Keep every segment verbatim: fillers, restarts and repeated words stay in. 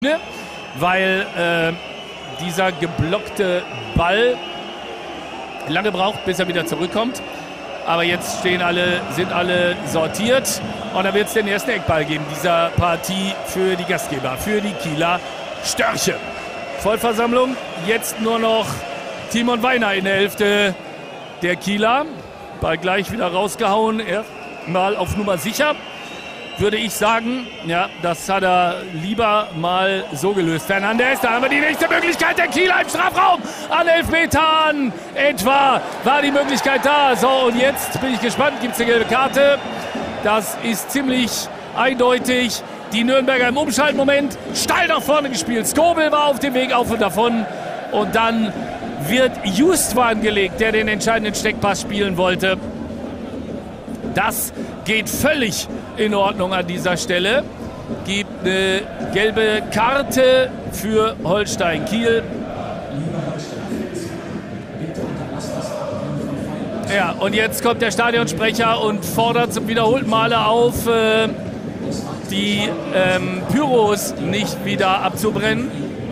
weil äh, dieser geblockte Ball lange braucht, bis er wieder zurückkommt. Aber jetzt stehen alle, sind alle sortiert und da wird es den ersten Eckball geben dieser Partie für die Gastgeber, für die Kieler Störche. Vollversammlung, jetzt nur noch Timon Weiner in der Hälfte der Kieler. Ball gleich wieder rausgehauen, erstmal auf Nummer sicher. Würde ich sagen, ja, das hat er lieber mal so gelöst. Fernandes, da haben wir die nächste Möglichkeit der Kieler im Strafraum. An elf Metern etwa war die Möglichkeit da. So, und jetzt bin ich gespannt, gibt es eine gelbe Karte? Das ist ziemlich eindeutig. Die Nürnberger im Umschaltmoment steil nach vorne gespielt. Skobel war auf dem Weg auf und davon. Und dann wird Justwan gelegt, der den entscheidenden Steckpass spielen wollte. Das geht völlig in Ordnung an dieser Stelle. Gibt eine gelbe Karte für Holstein Kiel. Ja, und jetzt kommt der Stadionsprecher und fordert zum wiederholten Male auf, äh, die ähm, Pyros nicht wieder abzubrennen.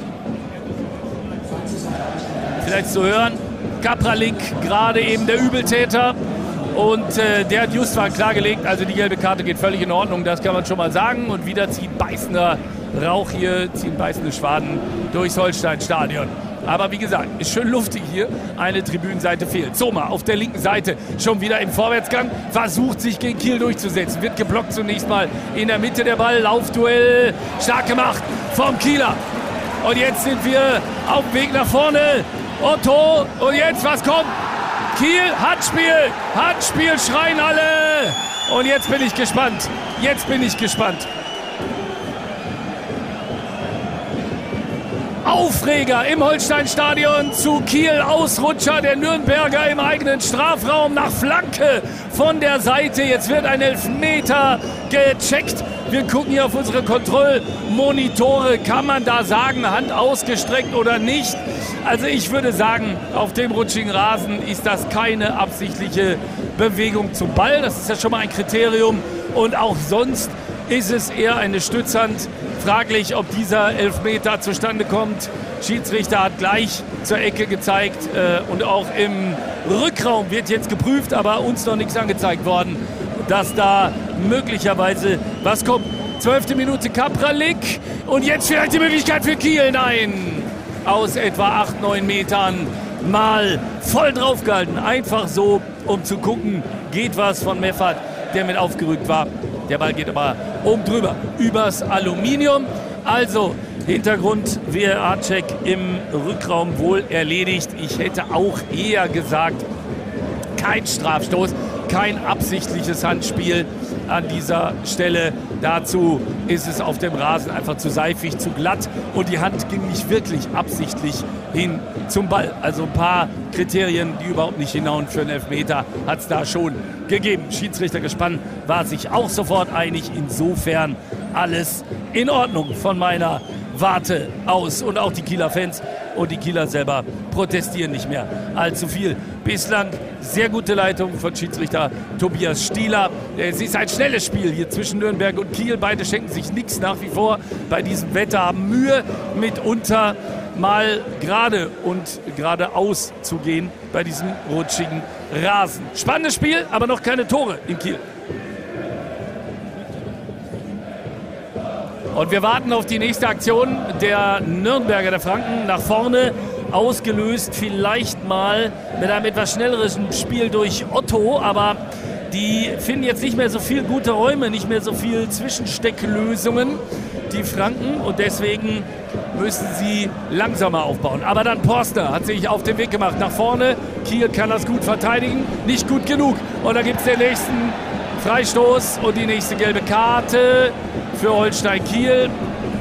Vielleicht zu hören, Kapralik, gerade eben der Übeltäter. Und äh, der hat Justwan klargelegt, also die gelbe Karte geht völlig in Ordnung, das kann man schon mal sagen. Und wieder zieht beißender Rauch hier, ziehen beißende Schwaden durchs Holstein-Stadion. Aber wie gesagt, ist schön luftig hier, eine Tribünenseite fehlt. Sommer auf der linken Seite, schon wieder im Vorwärtsgang, versucht sich gegen Kiel durchzusetzen. Wird geblockt zunächst mal in der Mitte der Ball, Laufduell, stark gemacht vom Kieler. Und jetzt sind wir auf dem Weg nach vorne. Otto, und jetzt, was kommt? Kiel, Handspiel, Handspiel, schreien alle. Und jetzt bin ich gespannt. Jetzt bin ich gespannt. Aufreger im Holstein-Stadion zu Kiel. Ausrutscher der Nürnberger im eigenen Strafraum nach Flanke von der Seite. Jetzt wird ein Elfmeter gecheckt. Wir gucken hier auf unsere Kontrollmonitore. Kann man da sagen, Hand ausgestreckt oder nicht? Also ich würde sagen, auf dem rutschigen Rasen ist das keine absichtliche Bewegung zum Ball. Das ist ja schon mal ein Kriterium. Und auch sonst ist es eher eine Stützhand. Fraglich, ob dieser Elfmeter zustande kommt. Schiedsrichter hat gleich zur Ecke gezeigt. Äh, und auch im Rückraum wird jetzt geprüft, aber uns noch nichts angezeigt worden, dass da möglicherweise was kommt. Zwölfte Minute Kapralik. Und jetzt vielleicht die Möglichkeit für Kiel. Nein. Aus etwa acht, neun Metern mal voll draufgehalten. Einfach so, um zu gucken, geht was von Meffert, der mit aufgerückt war. Der Ball geht aber oben drüber, übers Aluminium. Also Hintergrund, V A R-Check im Rückraum wohl erledigt. Ich hätte auch eher gesagt, kein Strafstoß, kein absichtliches Handspiel an dieser Stelle. Dazu ist es auf dem Rasen einfach zu seifig, zu glatt und die Hand ging nicht wirklich absichtlich hin zum Ball. Also ein paar Kriterien, die überhaupt nicht hinhauen für einen Elfmeter, hat es da schon gegeben. Schiedsrichtergespann war sich auch sofort einig. Insofern alles in Ordnung von meiner Warte aus. Und auch die Kieler Fans und die Kieler selber protestieren nicht mehr allzu viel. Bislang sehr gute Leitung von Schiedsrichter Tobias Stieler. Es ist ein schnelles Spiel hier zwischen Nürnberg und Kiel. Beide schenken sich nichts nach wie vor bei diesem Wetter, haben Mühe mitunter mal gerade und geradeaus zu gehen bei diesem rutschigen Rasen. Spannendes Spiel, aber noch keine Tore in Kiel. Und wir warten auf die nächste Aktion der Nürnberger, der Franken, nach vorne. Ausgelöst vielleicht mal mit einem etwas schnelleren Spiel durch Otto, aber die finden jetzt nicht mehr so viel gute Räume, nicht mehr so viel Zwischenstecklösungen, die Franken, und deswegen müssen sie langsamer aufbauen. Aber dann Porster hat sich auf den Weg gemacht nach vorne. Kiel kann das gut verteidigen, nicht gut genug. Und da gibt es den nächsten Freistoß und die nächste gelbe Karte für Holstein Kiel.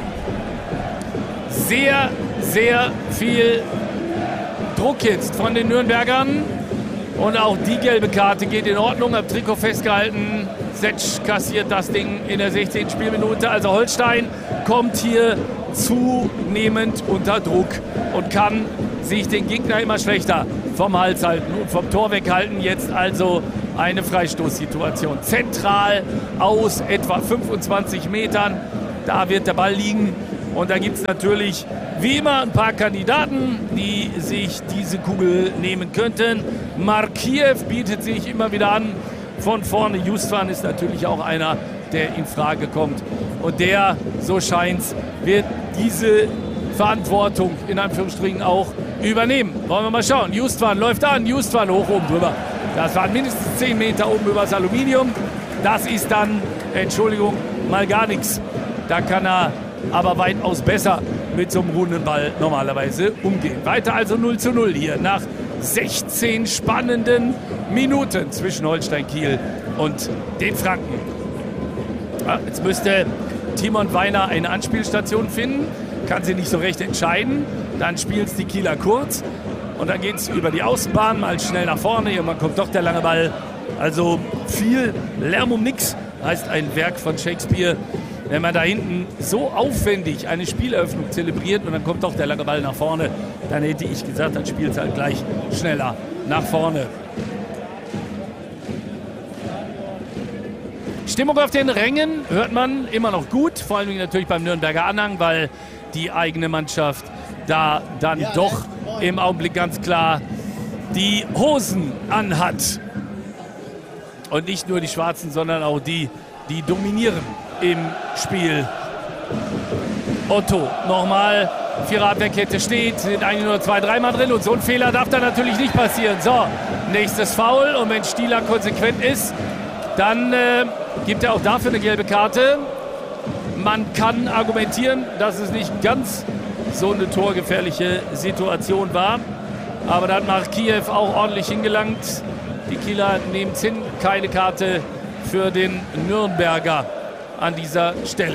Sehr, sehr viel Druck jetzt von den Nürnbergern. Und auch die gelbe Karte geht in Ordnung. Am Trikot festgehalten. Setsch kassiert das Ding in der sechzehnten Spielminute. Also Holstein kommt hier zunehmend unter Druck und kann sich den Gegner immer schlechter vom Hals halten und vom Tor weghalten. Jetzt also eine Freistoßsituation. Zentral aus etwa fünfundzwanzig Metern. Da wird der Ball liegen Und da gibt es natürlich wie immer ein paar Kandidaten, die sich diese Kugel nehmen könnten. Markiev bietet sich immer wieder an. Von vorne Justwan ist natürlich auch einer, der in Frage kommt. Und der, so scheint's, wird diese Verantwortung in Anführungsstrichen auch übernehmen. Wollen wir mal schauen. Justwan läuft an, Justwan hoch oben drüber. Das waren mindestens zehn Meter oben über das Aluminium. Das ist dann, Entschuldigung, mal gar nichts. Da kann er aber weitaus besser mit so einem ruhenden Ball normalerweise umgehen. Weiter also null zu null hier nach sechzehn spannenden Minuten zwischen Holstein Kiel und den Franken. Ja, jetzt müsste Timon Weiner eine Anspielstation finden, kann sie nicht so recht entscheiden. Dann spielt es die Kieler kurz und dann geht es über die Außenbahn mal schnell nach vorne. Irgendwann kommt doch der lange Ball. Also viel Lärm um nix, heißt ein Werk von Shakespeare. Wenn man da hinten so aufwendig eine Spieleröffnung zelebriert und dann kommt doch der lange Ball nach vorne, dann hätte ich gesagt, dann spielt es halt gleich schneller nach vorne. Stimmung auf den Rängen hört man immer noch gut, vor allem natürlich beim Nürnberger Anhang, weil die eigene Mannschaft da dann ja, doch im Augenblick ganz klar die Hosen anhat. Und nicht nur die Schwarzen, sondern auch die, die dominieren im Spiel. Otto nochmal, Viererabwehrkette steht, sind eigentlich nur zwei, dreimal drin und so ein Fehler darf da natürlich nicht passieren. So, nächstes Foul und wenn Stieler konsequent ist, dann äh, gibt er auch dafür eine gelbe Karte. Man kann argumentieren, dass es nicht ganz so eine torgefährliche Situation war, aber dann macht Kiew auch ordentlich hingelangt. Die Kieler nehmen es hin, keine Karte für den Nürnberger an dieser Stelle.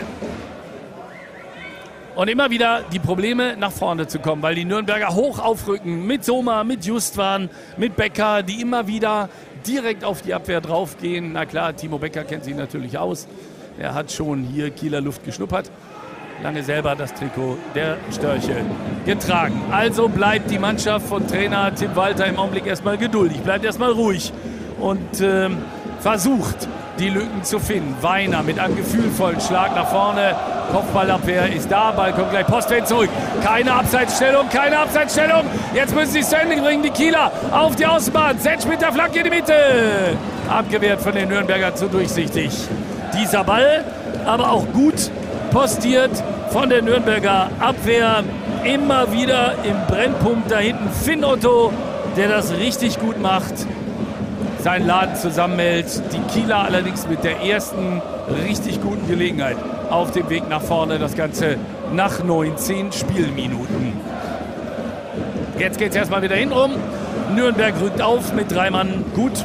Und immer wieder die Probleme, nach vorne zu kommen, weil die Nürnberger hoch aufrücken mit Sommer, mit Justwan, mit Becker, die immer wieder direkt auf die Abwehr draufgehen. Na klar, Timo Becker kennt sich natürlich aus. Er hat schon hier Kieler Luft geschnuppert. Lange selber das Trikot der Störche getragen. Also bleibt die Mannschaft von Trainer Tim Walter im Augenblick erstmal geduldig, bleibt erstmal ruhig und äh, versucht, die Lücken zu finden. Weiner mit einem gefühlvollen Schlag nach vorne. Kopfballabwehr ist da, Ball kommt gleich Postwend zurück. Keine Abseitsstellung, keine Abseitsstellung. Jetzt müssen sie es zu Ende bringen, die Kieler auf die Außenbahn. Setsch mit der Flanke in die Mitte. Abgewehrt von den Nürnbergern, zu durchsichtig. Dieser Ball, aber auch gut postiert von der Nürnberger Abwehr. Immer wieder im Brennpunkt da hinten Finn Otto, der das richtig gut macht. Seinen Laden zusammenhält. Die Kieler allerdings mit der ersten richtig guten Gelegenheit auf dem Weg nach vorne. Das Ganze nach neunzehn Spielminuten. Jetzt geht es erstmal wieder hinrum. Nürnberg rückt auf mit drei Mann. Gut.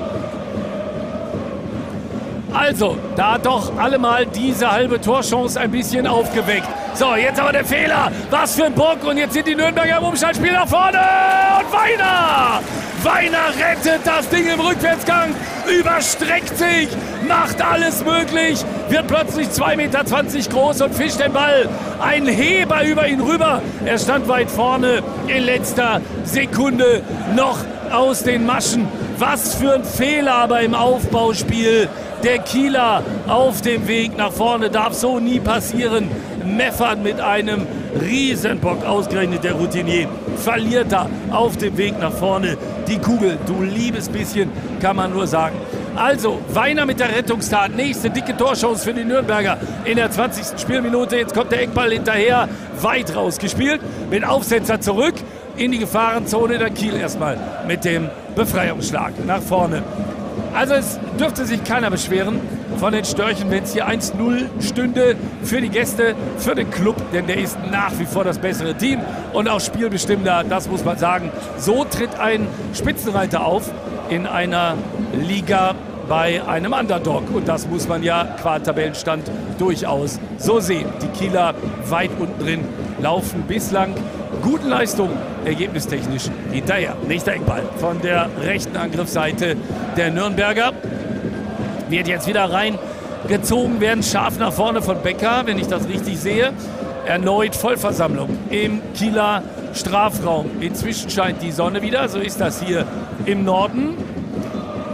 Also, da hat doch allemal diese halbe Torchance ein bisschen aufgeweckt. So, jetzt aber der Fehler. Was für ein Bock. Und jetzt sind die Nürnberger im Umschaltspiel nach vorne. Und Weiner. Weiner rettet das Ding im Rückwärtsgang. Überstreckt sich. Macht alles möglich. Wird plötzlich zwei Meter zwanzig groß und fischt den Ball. Ein Heber über ihn rüber. Er stand weit vorne. In letzter Sekunde noch aus den Maschen. Was für ein Fehler aber im Aufbauspiel. Der Kieler auf dem Weg nach vorne, darf so nie passieren. Meffert mit einem Riesenbock, ausgerechnet der Routinier, verliert er auf dem Weg nach vorne die Kugel. Du liebes bisschen, kann man nur sagen. Also, Weiner mit der Rettungstat. Nächste dicke Torchance für die Nürnberger in der zwanzigsten Spielminute. Jetzt kommt der Eckball hinterher, weit rausgespielt, mit Aufsetzer zurück in die Gefahrenzone. Der Kiel erstmal mit dem Befreiungsschlag nach vorne. Also es dürfte sich keiner beschweren von den Störchen, wenn es hier eins null stünde für die Gäste, für den Club, denn der ist nach wie vor das bessere Team und auch spielbestimmter, das muss man sagen. So tritt ein Spitzenreiter auf in einer Liga bei einem Underdog und das muss man ja qua Tabellenstand durchaus so sehen. Die Kieler weit unten drin laufen bislang guten Leistungen ergebnistechnisch hinterher. Nächster Eckball von der rechten Angriffsseite der Nürnberger. Wird jetzt wieder reingezogen werden, scharf nach vorne von Becker, wenn ich das richtig sehe. Erneut Vollversammlung im Kieler Strafraum. Inzwischen scheint die Sonne wieder, so ist das hier im Norden.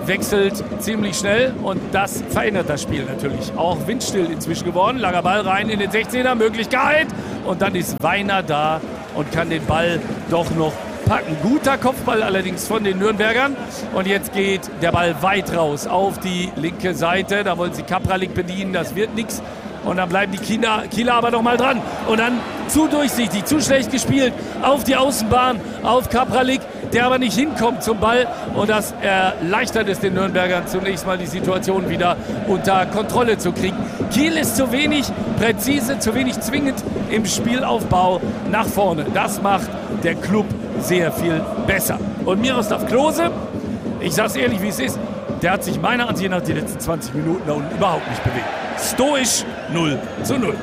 wechselt ziemlich schnell und das verändert das Spiel natürlich. Auch windstill inzwischen geworden. Langer Ball rein in den sechzehner, Möglichkeit. Und dann ist Weiner da und kann den Ball doch noch packen. Guter Kopfball allerdings von den Nürnbergern. Und jetzt geht der Ball weit raus auf die linke Seite. Da wollen sie Kapralik bedienen, das wird nichts. Und dann bleiben die Kieler, Kieler aber noch mal dran. Und dann zu durchsichtig, zu schlecht gespielt auf die Außenbahn, auf Kapralik, der aber nicht hinkommt zum Ball. Und das erleichtert es den Nürnbergern zunächst mal die Situation wieder unter Kontrolle zu kriegen. Kiel ist zu wenig präzise, zu wenig zwingend im Spielaufbau nach vorne. Das macht der Klub sehr viel besser. Und Miroslav Klose, ich sag's ehrlich, wie es ist, der hat sich meiner Ansicht nach die letzten zwanzig Minuten da unten überhaupt nicht bewegt. Stoisch null zu null.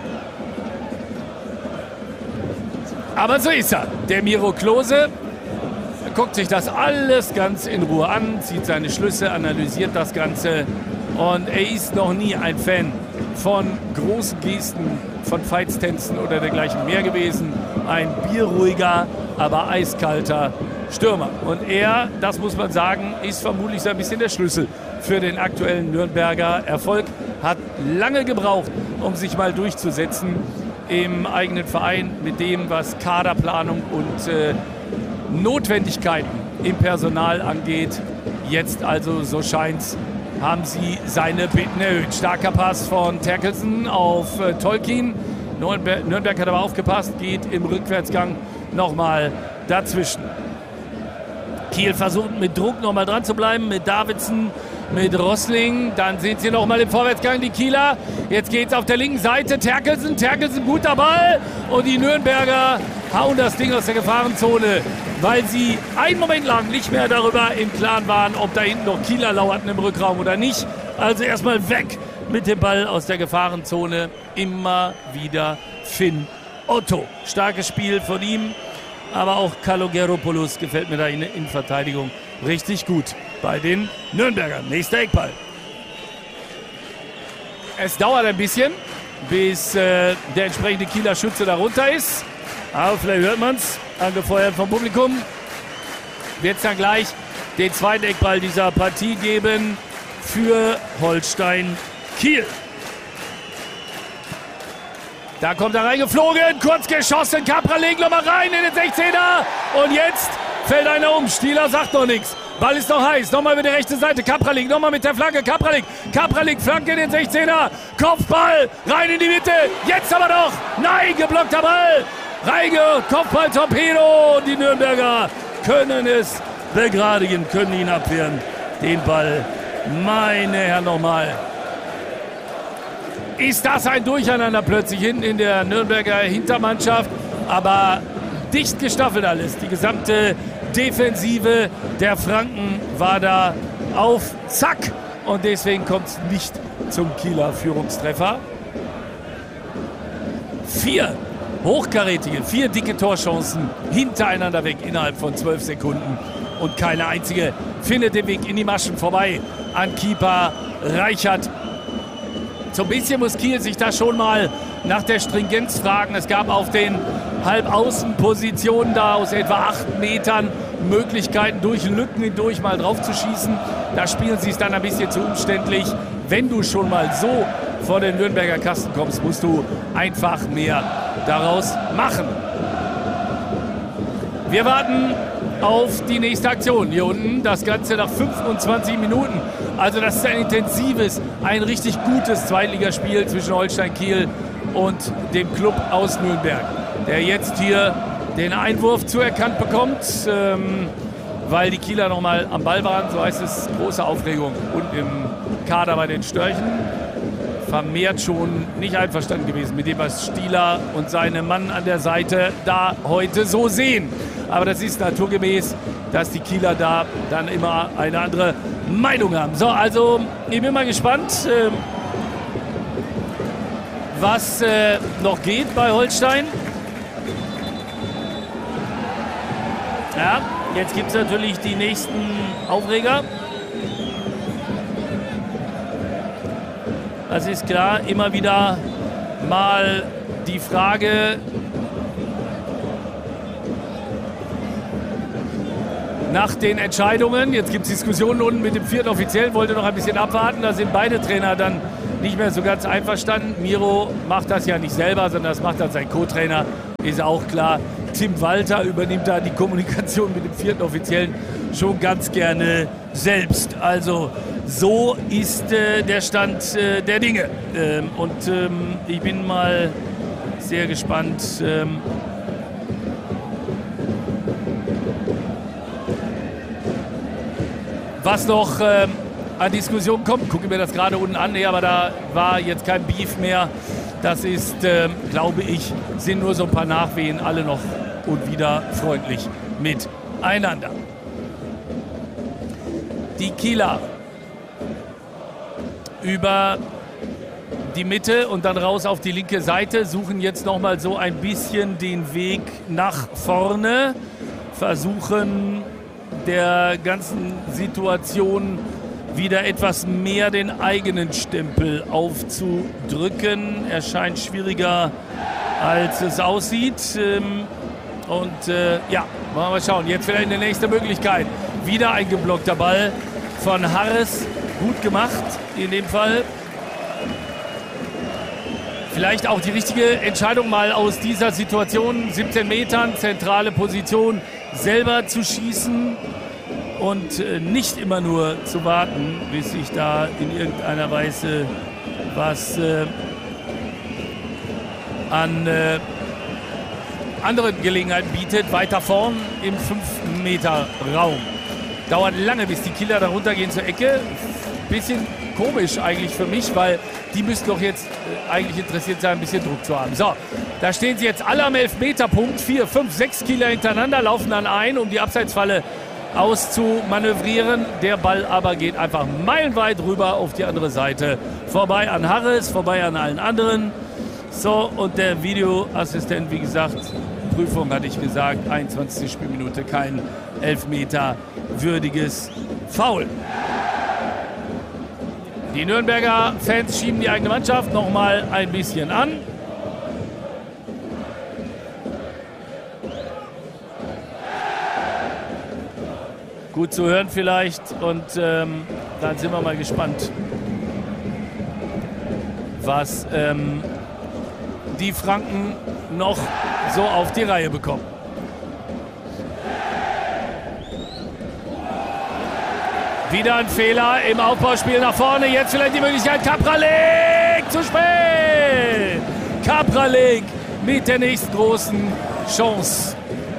Aber so ist er. Der Miro Klose guckt sich das alles ganz in Ruhe an, zieht seine Schlüsse, analysiert das Ganze. Und er ist noch nie ein Fan von großen Gesten, von Feitstänzen oder dergleichen mehr gewesen. Ein bierruhiger, aber eiskalter Stürmer. Und er, das muss man sagen, ist vermutlich so ein bisschen der Schlüssel für den aktuellen Nürnberger Erfolg. Hat lange gebraucht, um sich mal durchzusetzen im eigenen Verein mit dem, was Kaderplanung und äh, Notwendigkeiten im Personal angeht. Jetzt also, so scheint's, haben sie seine Bitten erhöht. Starker Pass von Terkelsen auf äh, Tolkien. Nürnberg, Nürnberg hat aber aufgepasst, geht im Rückwärtsgang nochmal dazwischen. Kiel versucht mit Druck nochmal dran zu bleiben, mit Davidson, mit Rossling. Dann sind sie nochmal im Vorwärtsgang, die Kieler. Jetzt geht es auf der linken Seite. Terkelsen, Terkelsen, guter Ball. Und die Nürnberger hauen das Ding aus der Gefahrenzone, weil sie einen Moment lang nicht mehr darüber im Klaren waren, ob da hinten noch Kieler lauerten im Rückraum oder nicht. Also erstmal weg mit dem Ball aus der Gefahrenzone. Immer wieder Finn Otto. Starkes Spiel von ihm. Aber auch Kalogeropoulos gefällt mir da in der Innenverteidigung richtig gut bei den Nürnbergern. Nächster Eckball. Es dauert ein bisschen, bis äh, der entsprechende Kieler Schütze darunter ist. Aber vielleicht hört man es, angefeuert vom Publikum. Wird es dann gleich den zweiten Eckball dieser Partie geben für Holstein Kiel. Da kommt er reingeflogen, kurz geschossen, Kapralik nochmal rein in den sechzehner. Und jetzt fällt einer um. Stieler sagt noch nichts. Ball ist noch heiß. Nochmal über die rechte Seite. Kapralik nochmal mit der Flanke. Kapralik. Kapralik, Flanke in den sechzehner. Kopfball rein in die Mitte. Jetzt aber doch. Nein, geblockter Ball. Reige, Kopfball, Torpedo. Und die Nürnberger können es begradigen, können ihn abwehren. Den Ball. Meine Herren, nochmal. Ist das ein Durcheinander plötzlich hinten in der Nürnberger Hintermannschaft. Aber dicht gestaffelt alles. Die gesamte Defensive der Franken war da auf Zack. Und deswegen kommt es nicht zum Kieler Führungstreffer. Vier hochkarätige, vier dicke Torchancen hintereinander weg innerhalb von zwölf Sekunden. Und keine einzige findet den Weg in die Maschen vorbei an Keeper Reichert. So ein bisschen muss Kiel sich da schon mal nach der Stringenz fragen. Es gab auf den Halbaußenpositionen da aus etwa acht Metern Möglichkeiten, durch Lücken hindurch mal drauf zu schießen. Da spielen sie es dann ein bisschen zu umständlich. Wenn du schon mal so vor den Nürnberger Kasten kommst, musst du einfach mehr daraus machen. Wir warten auf die nächste Aktion hier unten. Das Ganze nach fünfundzwanzig Minuten. Also das ist ein intensives, ein richtig gutes Zweitligaspiel zwischen Holstein Kiel und dem Club aus Nürnberg, der jetzt hier den Einwurf zuerkannt bekommt, ähm, weil die Kieler noch mal am Ball waren. So heißt es, große Aufregung und im Kader bei den Störchen. Vermehrt schon nicht einverstanden gewesen mit dem, was Stieler und seine Mann an der Seite da heute so sehen. Aber das ist naturgemäß, dass die Kieler da dann immer eine andere Meinung haben. So, also ich bin mal gespannt, äh, was äh, noch geht bei Holstein. Ja, jetzt gibt es natürlich die nächsten Aufreger. Das ist klar, immer wieder mal die Frage, nach den Entscheidungen. Jetzt gibt es Diskussionen unten mit dem vierten Offiziellen, wollte noch ein bisschen abwarten. Da sind beide Trainer dann nicht mehr so ganz einverstanden. Miro macht das ja nicht selber, sondern das macht dann sein Co-Trainer, ist auch klar. Tim Walter übernimmt da die Kommunikation mit dem vierten Offiziellen schon ganz gerne selbst. Also so ist äh, der Stand äh, der Dinge. Ähm, und ähm, ich bin mal sehr gespannt, ähm, was noch ähm, an Diskussionen kommt. Gucke mir das gerade unten an, nee, aber da war jetzt kein Beef mehr. Das ist, ähm, glaube ich, sind nur so ein paar Nachwehen, alle noch und wieder freundlich miteinander. Die Kieler über die Mitte und dann raus auf die linke Seite, suchen jetzt noch mal so ein bisschen den Weg nach vorne, versuchen der ganzen Situation wieder etwas mehr den eigenen Stempel aufzudrücken. Er scheint schwieriger, als es aussieht. Und äh, ja, wollen wir mal schauen. Jetzt vielleicht eine nächste Möglichkeit. Wieder ein geblockter Ball von Harris. Gut gemacht in dem Fall. Vielleicht auch die richtige Entscheidung, mal aus dieser Situation, siebzehn Metern, zentrale Position, selber zu schießen und äh, nicht immer nur zu warten, bis sich da in irgendeiner Weise was äh, an äh, anderen Gelegenheiten bietet. Weiter vorn im fünf Meter Raum. Dauert lange, bis die Kieler da runtergehen zur Ecke. Bisschen komisch eigentlich für mich, weil die müssten doch jetzt äh, eigentlich interessiert sein, ein bisschen Druck zu haben. So, da stehen sie jetzt alle am Elfmeterpunkt. Vier, fünf, sechs Kieler hintereinander laufen dann ein, um die Abseitsfalle auszumanövrieren. Der Ball aber geht einfach meilenweit rüber auf die andere Seite. Vorbei an Harris, vorbei an allen anderen. So, und der Videoassistent, wie gesagt, Prüfung hatte ich gesagt, einundzwanzigste Spielminute, kein Elfmeter würdiges Foul. Die Nürnberger Fans schieben die eigene Mannschaft noch mal ein bisschen an. Gut zu hören vielleicht und ähm, dann sind wir mal gespannt, was ähm, die Franken noch so auf die Reihe bekommen. Wieder ein Fehler im Aufbauspiel nach vorne. Jetzt vielleicht die Möglichkeit. Kapralek zu spät. Kapralek mit der nächsten großen Chance.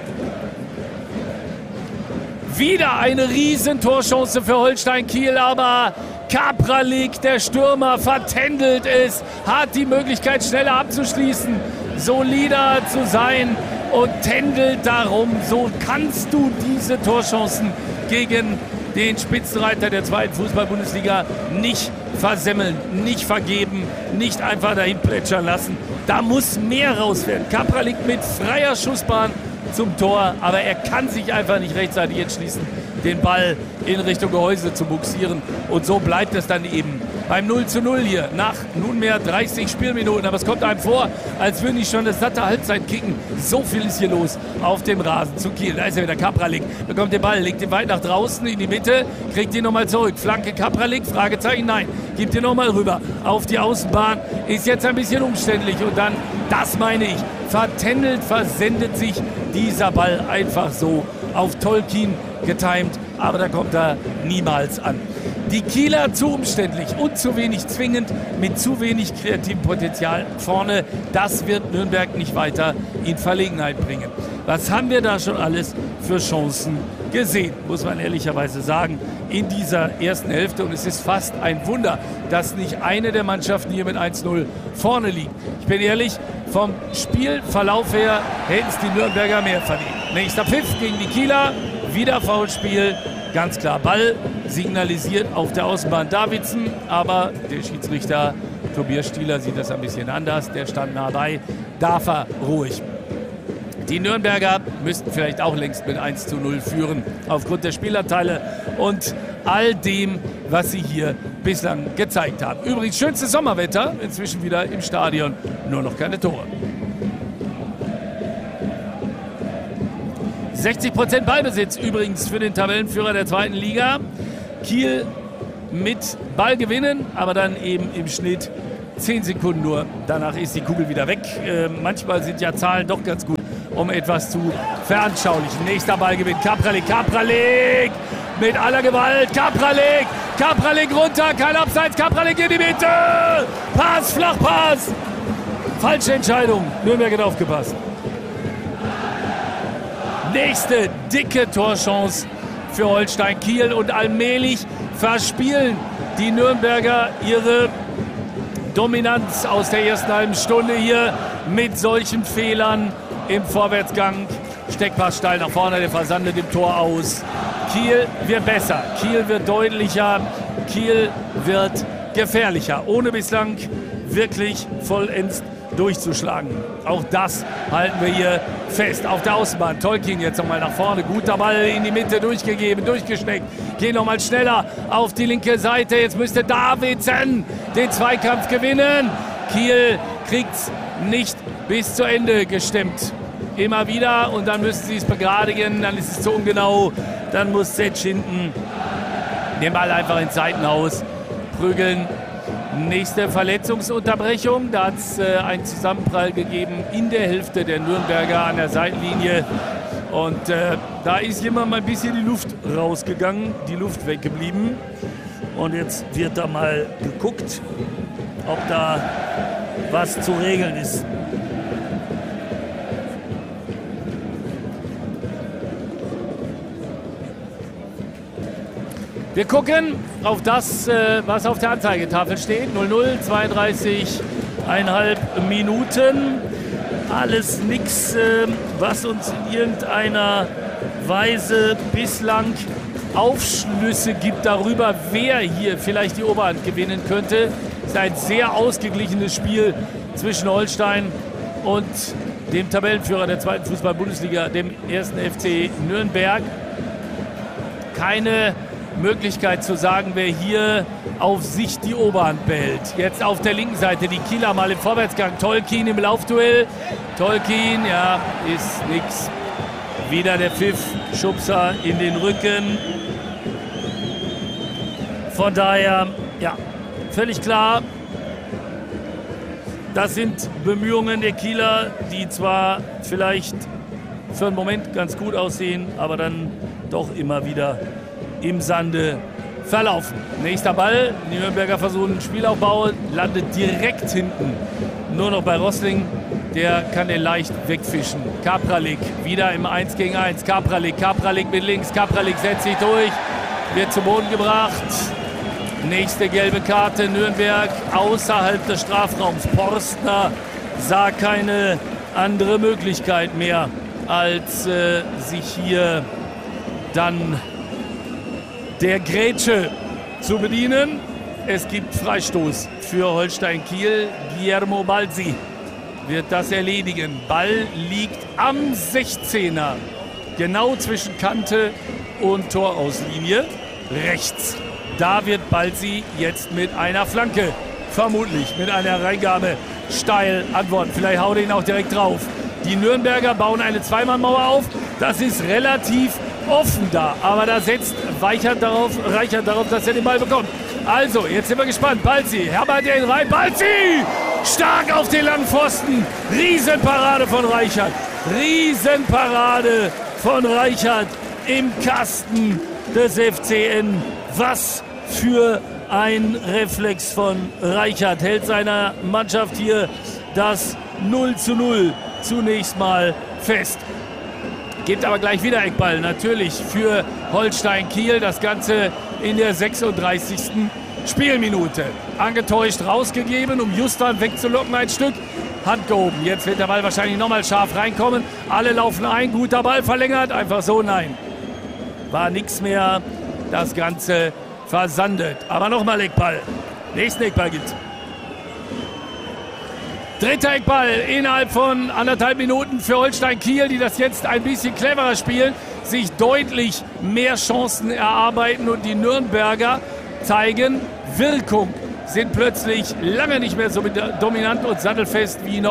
Wieder eine riesen Torchance für Holstein Kiel, aber Kapralek, der Stürmer, vertändelt es, hat die Möglichkeit schneller abzuschließen, solider zu sein und tändelt darum. So kannst du diese Torchancen gegen den Spitzenreiter der zweiten Fußball-Bundesliga nicht versemmeln, nicht vergeben, nicht einfach dahin plätschern lassen. Da muss mehr raus werden. Kapralek mit freier Schussbahn zum Tor, aber er kann sich einfach nicht rechtzeitig entschließen, den Ball in Richtung Gehäuse zu buxieren. Und so bleibt es dann eben beim null zu null hier nach nunmehr dreißig Spielminuten. Aber es kommt einem vor, als würden die schon eine satte Halbzeit kicken. So viel ist hier los auf dem Rasen zu Kiel. Da ist er wieder, Kapralek, bekommt den Ball, legt ihn weit nach draußen in die Mitte, kriegt ihn nochmal zurück. Flanke Kapralek, Fragezeichen, nein, gibt ihn nochmal rüber auf die Außenbahn. Ist jetzt ein bisschen umständlich und dann, das meine ich, vertändelt, versendet sich dieser Ball einfach so auf Tolkien getimt, aber da kommt er niemals an. Die Kieler zu umständlich und zu wenig zwingend, mit zu wenig kreativem Potenzial vorne. Das wird Nürnberg nicht weiter in Verlegenheit bringen. Was haben wir da schon alles für Chancen gesehen, muss man ehrlicherweise sagen, in dieser ersten Hälfte. Und es ist fast ein Wunder, dass nicht eine der Mannschaften hier mit eins null vorne liegt. Ich bin ehrlich, vom Spielverlauf her hätten es die Nürnberger mehr verdient. Nächster Pfiff gegen die Kieler, wieder Foulspiel, ganz klar Ball, signalisiert auf der Außenbahn Davidsen, aber der Schiedsrichter Tobias Stieler sieht das ein bisschen anders, der stand nah bei, darf er ruhig. Die Nürnberger müssten vielleicht auch längst mit eins zu null führen, aufgrund der Spielanteile und all dem, was sie hier bislang gezeigt haben. Übrigens schönstes Sommerwetter, inzwischen wieder im Stadion, nur noch keine Tore. sechzig Prozent Ballbesitz übrigens für den Tabellenführer der zweiten Liga. Kiel mit Ball gewinnen, aber dann eben im Schnitt zehn Sekunden nur. Danach ist die Kugel wieder weg. Äh, manchmal sind ja Zahlen doch ganz gut, um etwas zu veranschaulichen. Nächster Ballgewinn, Kapralek, Kapralek mit aller Gewalt, Kapralek, Kapralek runter, kein Abseits, Kapralek in die Mitte, Pass, Flachpass, falsche Entscheidung, Nürnberg hat aufgepasst. Nächste dicke Torchance für Holstein Kiel und allmählich verspielen die Nürnberger ihre Dominanz aus der ersten halben Stunde hier mit solchen Fehlern im Vorwärtsgang. Steckpass steil nach vorne, der versandet im Tor aus. Kiel wird besser, Kiel wird deutlicher, Kiel wird gefährlicher, ohne bislang wirklich vollends durchzuschlagen. Auch das halten wir hier fest. Auf der Außenbahn, Tolkien jetzt nochmal nach vorne, guter Ball in die Mitte durchgegeben, durchgesteckt. Gehen nochmal schneller auf die linke Seite. Jetzt müsste Davidsen den Zweikampf gewinnen. Kiel kriegt's nicht bis zu Ende gestemmt. Immer wieder und dann müssen sie es begradigen, dann ist es zu ungenau. Dann muss Setsch hinten den Ball einfach ins Seitenhaus prügeln. Nächste Verletzungsunterbrechung. Da hat es äh, einen Zusammenprall gegeben in der Hälfte der Nürnberger an der Seitenlinie. Und äh, da ist jemand mal ein bisschen die Luft rausgegangen, die Luft weggeblieben. Und jetzt wird da mal geguckt, ob da was zu regeln ist. Wir gucken auf das, was auf der Anzeigetafel steht. null null, zweiunddreißig Komma fünf Minuten. Alles nichts, was uns in irgendeiner Weise bislang Aufschlüsse gibt darüber, wer hier vielleicht die Oberhand gewinnen könnte. Es ist ein sehr ausgeglichenes Spiel zwischen Holstein und dem Tabellenführer der zweiten Fußball-Bundesliga, dem ersten F C Nürnberg. Keine Möglichkeit zu sagen, wer hier auf sich die Oberhand behält. Jetzt auf der linken Seite die Kieler mal im Vorwärtsgang. Tolkien im Laufduell. Tolkien, ja, ist nix. Wieder der Pfiff, Schubser in den Rücken. Von daher, ja, völlig klar, das sind Bemühungen der Kieler, die zwar vielleicht für einen Moment ganz gut aussehen, aber dann doch immer wieder im Sande verlaufen. Nächster Ball, die Nürnberger versuchen Spielaufbau, landet direkt hinten. Nur noch bei Rossling, der kann den leicht wegfischen. Kapralek wieder im eins gegen eins. Kapralek, Kapralek mit links, Kapralek setzt sich durch, wird zu Boden gebracht. Nächste gelbe Karte, Nürnberg außerhalb des Strafraums. Porstner sah keine andere Möglichkeit mehr, als äh, sich hier dann der Grätsche zu bedienen. Es gibt Freistoß für Holstein Kiel. Guillermo Balzi wird das erledigen. Ball liegt am sechzehner, genau zwischen Kante und Torauslinie rechts. Da wird Balzi jetzt mit einer Flanke, vermutlich mit einer Reingabe, steil antworten. Vielleicht haut er ihn auch direkt drauf. Die Nürnberger bauen eine Zweimannmauer auf. Das ist relativ offen da, aber da setzt Weichert darauf, Reichert darauf, dass er den Ball bekommt. Also, jetzt sind wir gespannt. Balzi, Herbert den rein. Balzi! Stark auf den langen Pfosten. Riesenparade von Reichert. Riesenparade von Reichert im Kasten des F C N. Was für ein Reflex von Reichert. Hält seiner Mannschaft hier das null zu null zunächst mal fest. Gibt aber gleich wieder Eckball, natürlich für Holstein Kiel. Das Ganze in der sechsunddreißigsten Spielminute. Angetäuscht rausgegeben, um Justan wegzulocken ein Stück. Hand gehoben. Jetzt wird der Ball wahrscheinlich nochmal scharf reinkommen. Alle laufen ein. Guter Ball verlängert. Einfach so, nein. War nichts mehr. Das Ganze versandet. Aber nochmal Eckball. Nächsten Eckball gibt's. Dritter Eckball innerhalb von anderthalb Minuten für Holstein Kiel, die das jetzt ein bisschen cleverer spielen, sich deutlich mehr Chancen erarbeiten und die Nürnberger zeigen Wirkung, sind plötzlich lange nicht mehr so dominant und sattelfest wie noch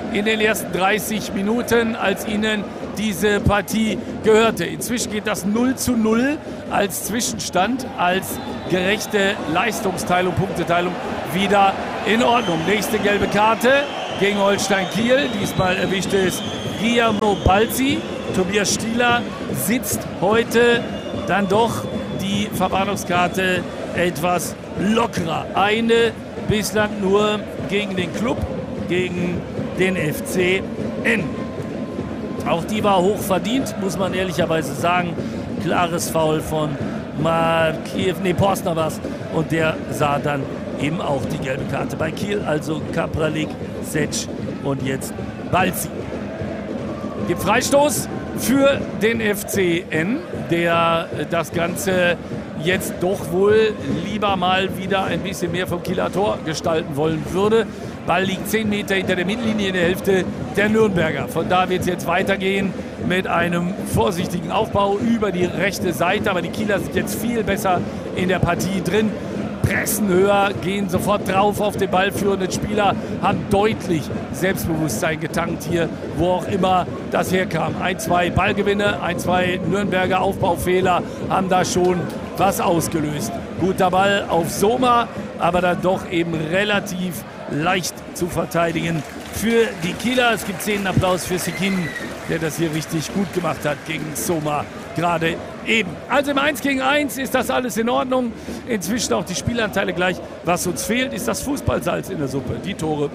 in den ersten dreißig Minuten, als ihnen diese Partie gehörte. Inzwischen geht das null zu null als Zwischenstand, als gerechte Leistungsteilung, Punkteteilung wieder in Ordnung. Nächste gelbe Karte gegen Holstein Kiel. Diesmal erwischt es Guillermo Balzi. Tobias Stieler sitzt heute dann doch die Verwarnungskarte etwas lockerer. Eine bislang nur gegen den Club, gegen den F C N. Auch die war hoch verdient, muss man ehrlicherweise sagen. Klares Foul von Markiev, nee, Porstner war es. Und der sah dann eben auch die gelbe Karte bei Kiel. Also Kapralik, Setsch und jetzt Balzi. Gibt Freistoß für den F C N, der das Ganze jetzt doch wohl lieber mal wieder ein bisschen mehr vom Kieler Tor gestalten wollen würde. Ball liegt zehn Meter hinter der Mittellinie in der Hälfte der Nürnberger. Von da wird es jetzt weitergehen mit einem vorsichtigen Aufbau über die rechte Seite. Aber die Kieler sind jetzt viel besser in der Partie drin. Pressen höher, gehen sofort drauf auf den ballführenden Spieler, haben deutlich Selbstbewusstsein getankt hier, wo auch immer das herkam. Ein, zwei Ballgewinne, ein, zwei Nürnberger Aufbaufehler haben da schon was ausgelöst. Guter Ball auf Soma, aber dann doch eben relativ leicht zu verteidigen für die Kieler. Es gibt Szenenapplaus für Sekin, der das hier richtig gut gemacht hat gegen Soma gerade eben. Also im eins gegen eins ist das alles in Ordnung. Inzwischen auch die Spielanteile gleich. Was uns fehlt, ist das Fußballsalz in der Suppe, die Tore.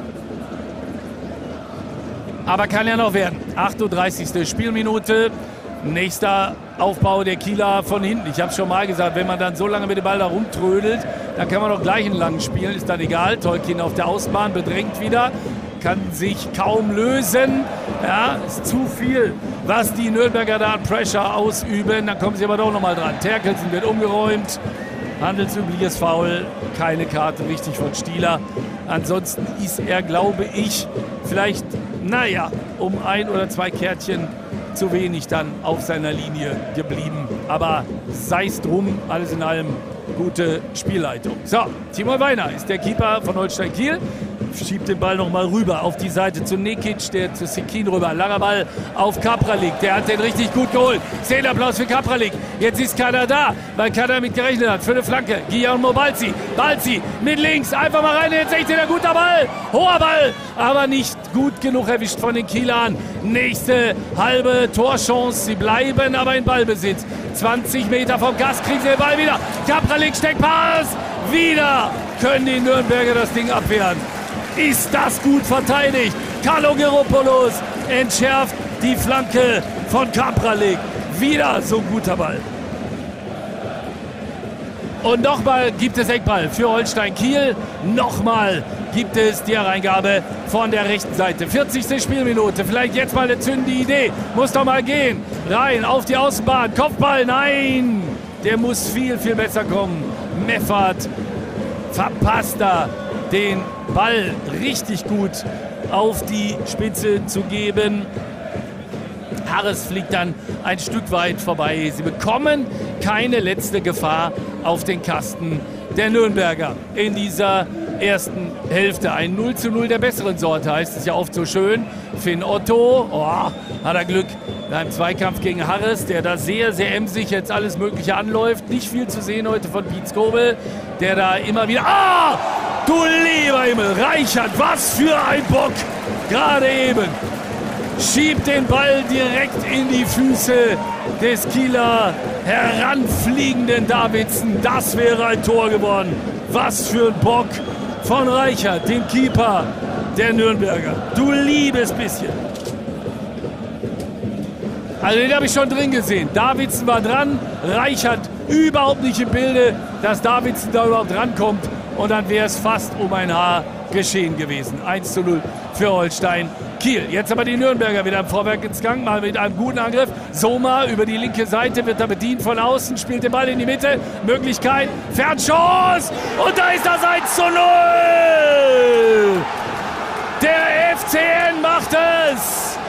Aber kann ja noch werden. achtunddreißigste Spielminute. Nächster Aufbau der Kieler von hinten. Ich habe es schon mal gesagt, wenn man dann so lange mit dem Ball da rumtrödelt, dann kann man doch gleich einen langen spielen. Ist dann egal. Tolkien auf der Außenbahn, bedrängt wieder. Kann sich kaum lösen. Ja, ist zu viel, was die Nürnberger da an Pressure ausüben. Dann kommen sie aber doch nochmal dran. Terkelsen wird umgeräumt. Handelsübliches Foul. Keine Karte richtig von Stieler. Ansonsten ist er, glaube ich, vielleicht, naja, um ein oder zwei Kärtchen zu wenig dann auf seiner Linie geblieben. Aber sei es drum, alles in allem gute Spielleitung. So, Timon Weiner ist der Keeper von Holstein Kiel. Schiebt den Ball nochmal rüber auf die Seite zu Nekic, der zu Sekin rüber. Langer Ball auf Kapralik, der hat den richtig gut geholt. Szenenapplaus für Kapralik. Jetzt ist keiner da, weil keiner damit gerechnet hat. Für eine Flanke, Guillermo Balzi. Balzi mit links, einfach mal rein, jetzt echt ein guter Ball. Hoher Ball, aber nicht gut genug erwischt von den Kielern. Nächste halbe Torchance, sie bleiben aber in Ballbesitz. zwanzig Meter vom Gas kriegen sie den Ball wieder. Kapralik, Steckpass, wieder können die Nürnberger das Ding abwehren. Ist das gut verteidigt. Kalogeropoulos entschärft die Flanke von Kapralik. Wieder so ein guter Ball. Und nochmal gibt es Eckball für Holstein Kiel. Nochmal gibt es die Hereingabe von der rechten Seite. vierzigste Spielminute. Vielleicht jetzt mal eine zündende Idee. Muss doch mal gehen. Rein auf die Außenbahn. Kopfball. Nein. Der muss viel, viel besser kommen. Meffert verpasst da den Ball richtig gut auf die Spitze zu geben. Harris fliegt dann ein Stück weit vorbei. Sie bekommen keine letzte Gefahr auf den Kasten der Nürnberger in dieser ersten Hälfte. Ein null zu null der besseren Sorte, heißt es ja oft so schön. Finn Otto, oh, hat er Glück beim Zweikampf gegen Harris, der da sehr, sehr emsig jetzt alles Mögliche anläuft. Nicht viel zu sehen heute von Piet Skobel, der da immer wieder... Ah! Du lieber Himmel, Reichert, was für ein Bock! Gerade eben schiebt den Ball direkt in die Füße des Kieler heranfliegenden Davidsen. Das wäre ein Tor geworden. Was für ein Bock von Reichert, dem Keeper der Nürnberger. Du liebes bisschen. Also den habe ich schon drin gesehen. Davidsen war dran, Reichert überhaupt nicht im Bilde, dass Davidsen da überhaupt rankommt. Und dann wäre es fast um ein Haar geschehen gewesen. eins zu null für Holstein Kiel. Jetzt aber die Nürnberger wieder im Vorwärtsgang, mal mit einem guten Angriff. Soma über die linke Seite wird da bedient von außen, spielt den Ball in die Mitte. Möglichkeit, Fernchance und da ist das eins zu null. Der F C N macht es.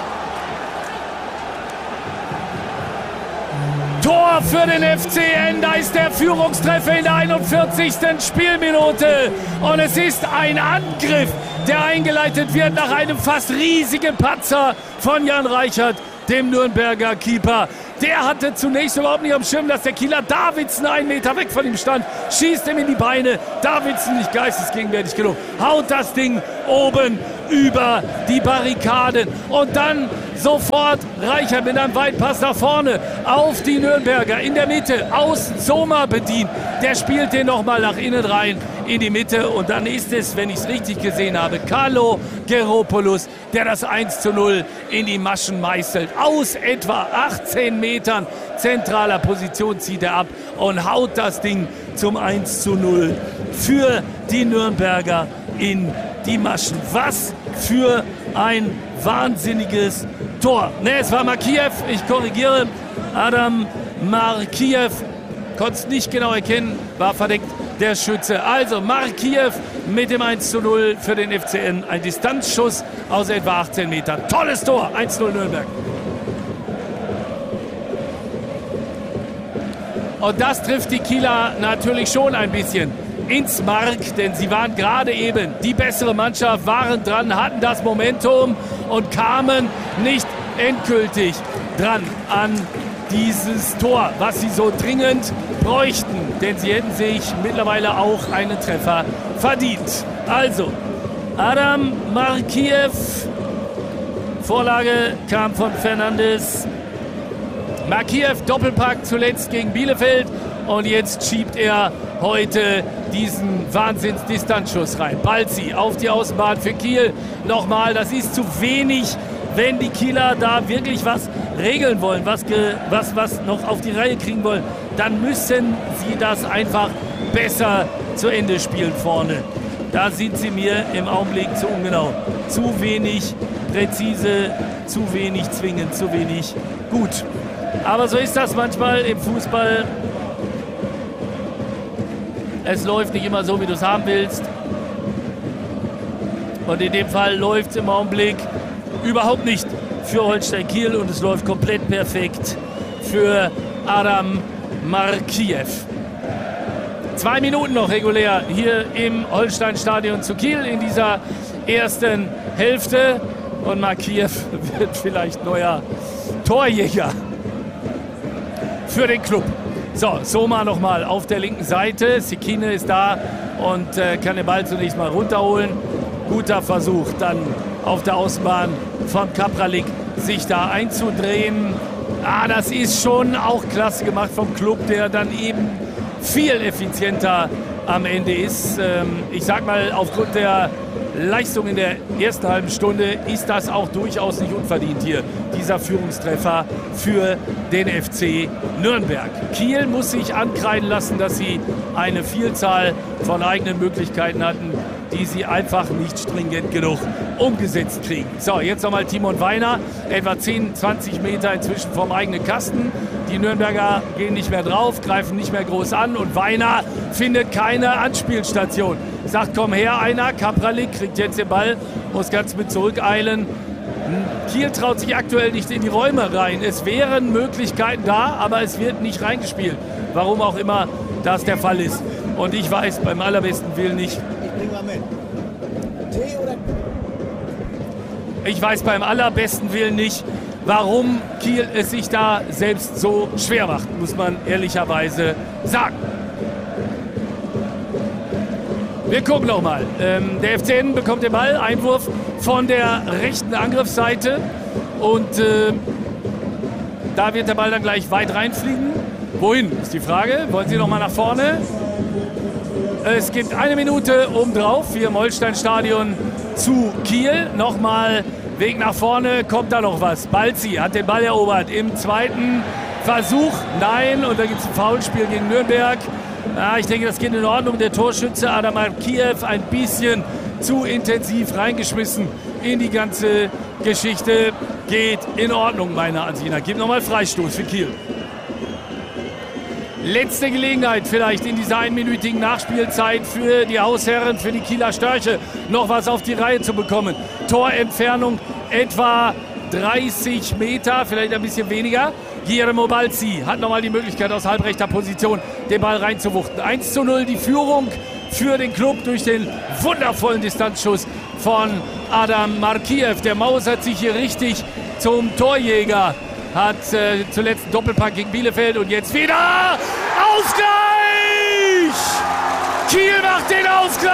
Tor für den F C N, da ist der Führungstreffer in der einundvierzigsten Spielminute und es ist ein Angriff der eingeleitet wird nach einem fast riesigen Patzer von Jan Reichert, dem Nürnberger Keeper. Der hatte zunächst überhaupt nicht am Schirm, dass der Kieler Davidsen einen Meter weg von ihm stand. Schießt ihm in die Beine. Davidsen nicht geistesgegenwärtig genug. Haut das Ding oben über die Barrikaden. Und dann sofort Reichert mit einem Weitpass nach vorne auf die Nürnberger. In der Mitte außen Sommer bedient. Der spielt den nochmal nach innen rein in die Mitte. Und dann ist es, wenn ich es richtig gesehen habe, Carlo Geropoulos, der das eins zu null in die Maschen meißelt. Aus etwa achtzehn Metern zentraler Position zieht er ab und haut das Ding zum eins zu null für die Nürnberger in die Maschen. Was für ein wahnsinniges Tor. Ne, es war Markiev, ich korrigiere. Adam Markiev, konnte es nicht genau erkennen, war verdeckt, der Schütze. Also Markiev mit dem eins zu null für den F C N. Ein Distanzschuss aus etwa achtzehn Metern. Tolles Tor, eins zu null Nürnberg. Und das trifft die Kieler natürlich schon ein bisschen ins Mark, denn sie waren gerade eben die bessere Mannschaft, waren dran, hatten das Momentum und kamen nicht endgültig dran an dieses Tor, was sie so dringend bräuchten, denn sie hätten sich mittlerweile auch einen Treffer verdient. Also, Adam Markiev, Vorlage kam von Fernandes. Markiev, Doppelpack zuletzt gegen Bielefeld und jetzt schiebt er heute diesen Wahnsinns-Distanzschuss rein. Balzi auf die Außenbahn für Kiel. Nochmal, das ist zu wenig, wenn die Kieler da wirklich was regeln wollen, was, ge, was, was noch auf die Reihe kriegen wollen, dann müssen sie das einfach besser zu Ende spielen vorne. Da sind sie mir im Augenblick zu ungenau. Zu wenig präzise, zu wenig zwingend, zu wenig gut. Aber so ist das manchmal im Fußball. Es läuft nicht immer so, wie du es haben willst. Und in dem Fall läuft es im Augenblick überhaupt nicht für Holstein Kiel und es läuft komplett perfekt für Adam Markiev. Zwei Minuten noch regulär hier im Holstein-Stadion zu Kiel in dieser ersten Hälfte. Und Markiev wird vielleicht neuer Torjäger für den Club. So, Soma nochmal auf der linken Seite. Sekine ist da und äh, kann den Ball zunächst mal runterholen. Guter Versuch dann auf der Außenbahn von Kapralik, sich da einzudrehen. Ah, das ist schon auch klasse gemacht vom Club, der dann eben viel effizienter am Ende ist. Ähm, ich sag mal, aufgrund der Leistung in der ersten halben Stunde ist das auch durchaus nicht unverdient hier, dieser Führungstreffer für den F C Nürnberg. Kiel muss sich ankreiden lassen, dass sie eine Vielzahl von eigenen Möglichkeiten hatten, die sie einfach nicht stringent genug umgesetzt kriegen. So, jetzt nochmal Timon Weiner, etwa zehn, zwanzig Meter inzwischen vom eigenen Kasten. Die Nürnberger gehen nicht mehr drauf, greifen nicht mehr groß an und Weiner findet keine Anspielstation. Sagt, komm her einer, Kapralik kriegt jetzt den Ball, muss ganz mit zurückeilen. Kiel traut sich aktuell nicht in die Räume rein. Es wären Möglichkeiten da, aber es wird nicht reingespielt. Warum auch immer das der Fall ist. Und ich weiß beim allerbesten Willen nicht, Ich weiß beim allerbesten Willen nicht, warum Kiel es sich da selbst so schwer macht, muss man ehrlicherweise sagen. Wir gucken noch mal. Ähm, der F C N bekommt den Ball, Einwurf von der rechten Angriffsseite und äh, da wird der Ball dann gleich weit reinfliegen. Wohin, ist die Frage. Wollen Sie noch mal nach vorne? Es gibt eine Minute obendrauf hier im Holstein-Stadion zu Kiel. Nochmal Weg nach vorne, kommt da noch was. Balzi hat den Ball erobert im zweiten Versuch. Nein, und da gibt es ein Foulspiel gegen Nürnberg. Ja, ich denke, das geht in Ordnung. Der Torschütze Adam Markiev ein bisschen zu intensiv reingeschmissen in die ganze Geschichte. Geht in Ordnung, meiner Ansicht nach. Gibt nochmal Freistoß für Kiel. Letzte Gelegenheit vielleicht in dieser einminütigen Nachspielzeit für die Hausherren, für die Kieler Störche, noch was auf die Reihe zu bekommen. Torentfernung etwa dreißig Meter, vielleicht ein bisschen weniger. Guillermo Balzi hat nochmal die Möglichkeit, aus halbrechter Position den Ball reinzuwuchten. eins zu null die Führung für den Club durch den wundervollen Distanzschuss von Adam Markiev. Der mausert sich hier richtig zum Torjäger. Hat äh, zuletzt einen Doppelpack gegen Bielefeld und jetzt wieder Ausgleich! Kiel macht den Ausgleich!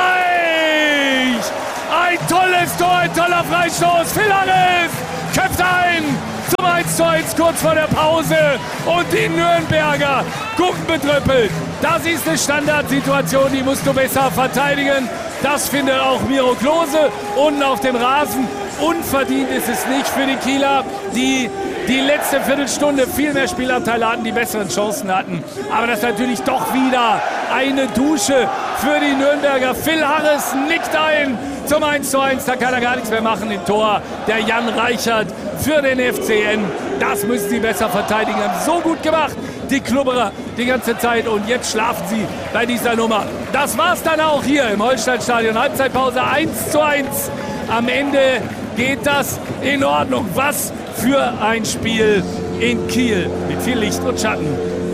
Ein tolles Tor, ein toller Freistoß. Phil Harris köpft ein zum eins zu eins kurz vor der Pause. Und die Nürnberger gucken betröppelt. Das ist eine Standardsituation, die musst du besser verteidigen. Das findet auch Miro Klose unten auf dem Rasen. Unverdient ist es nicht für die Kieler, die die letzte Viertelstunde viel mehr Spielanteile hatten, die besseren Chancen hatten. Aber das ist natürlich doch wieder eine Dusche für die Nürnberger. Phil Harris nickt ein zum eins zu eins. Da kann er gar nichts mehr machen im Tor. Der Jan Reichert für den F C N. Das müssen sie besser verteidigen. Haben so gut gemacht, die Klubberer, die ganze Zeit. Und jetzt schlafen sie bei dieser Nummer. Das war's dann auch hier im Holsteinstadion. Halbzeitpause eins zu eins. Am Ende geht das in Ordnung. Was für ein Spiel in Kiel mit viel Licht und Schatten.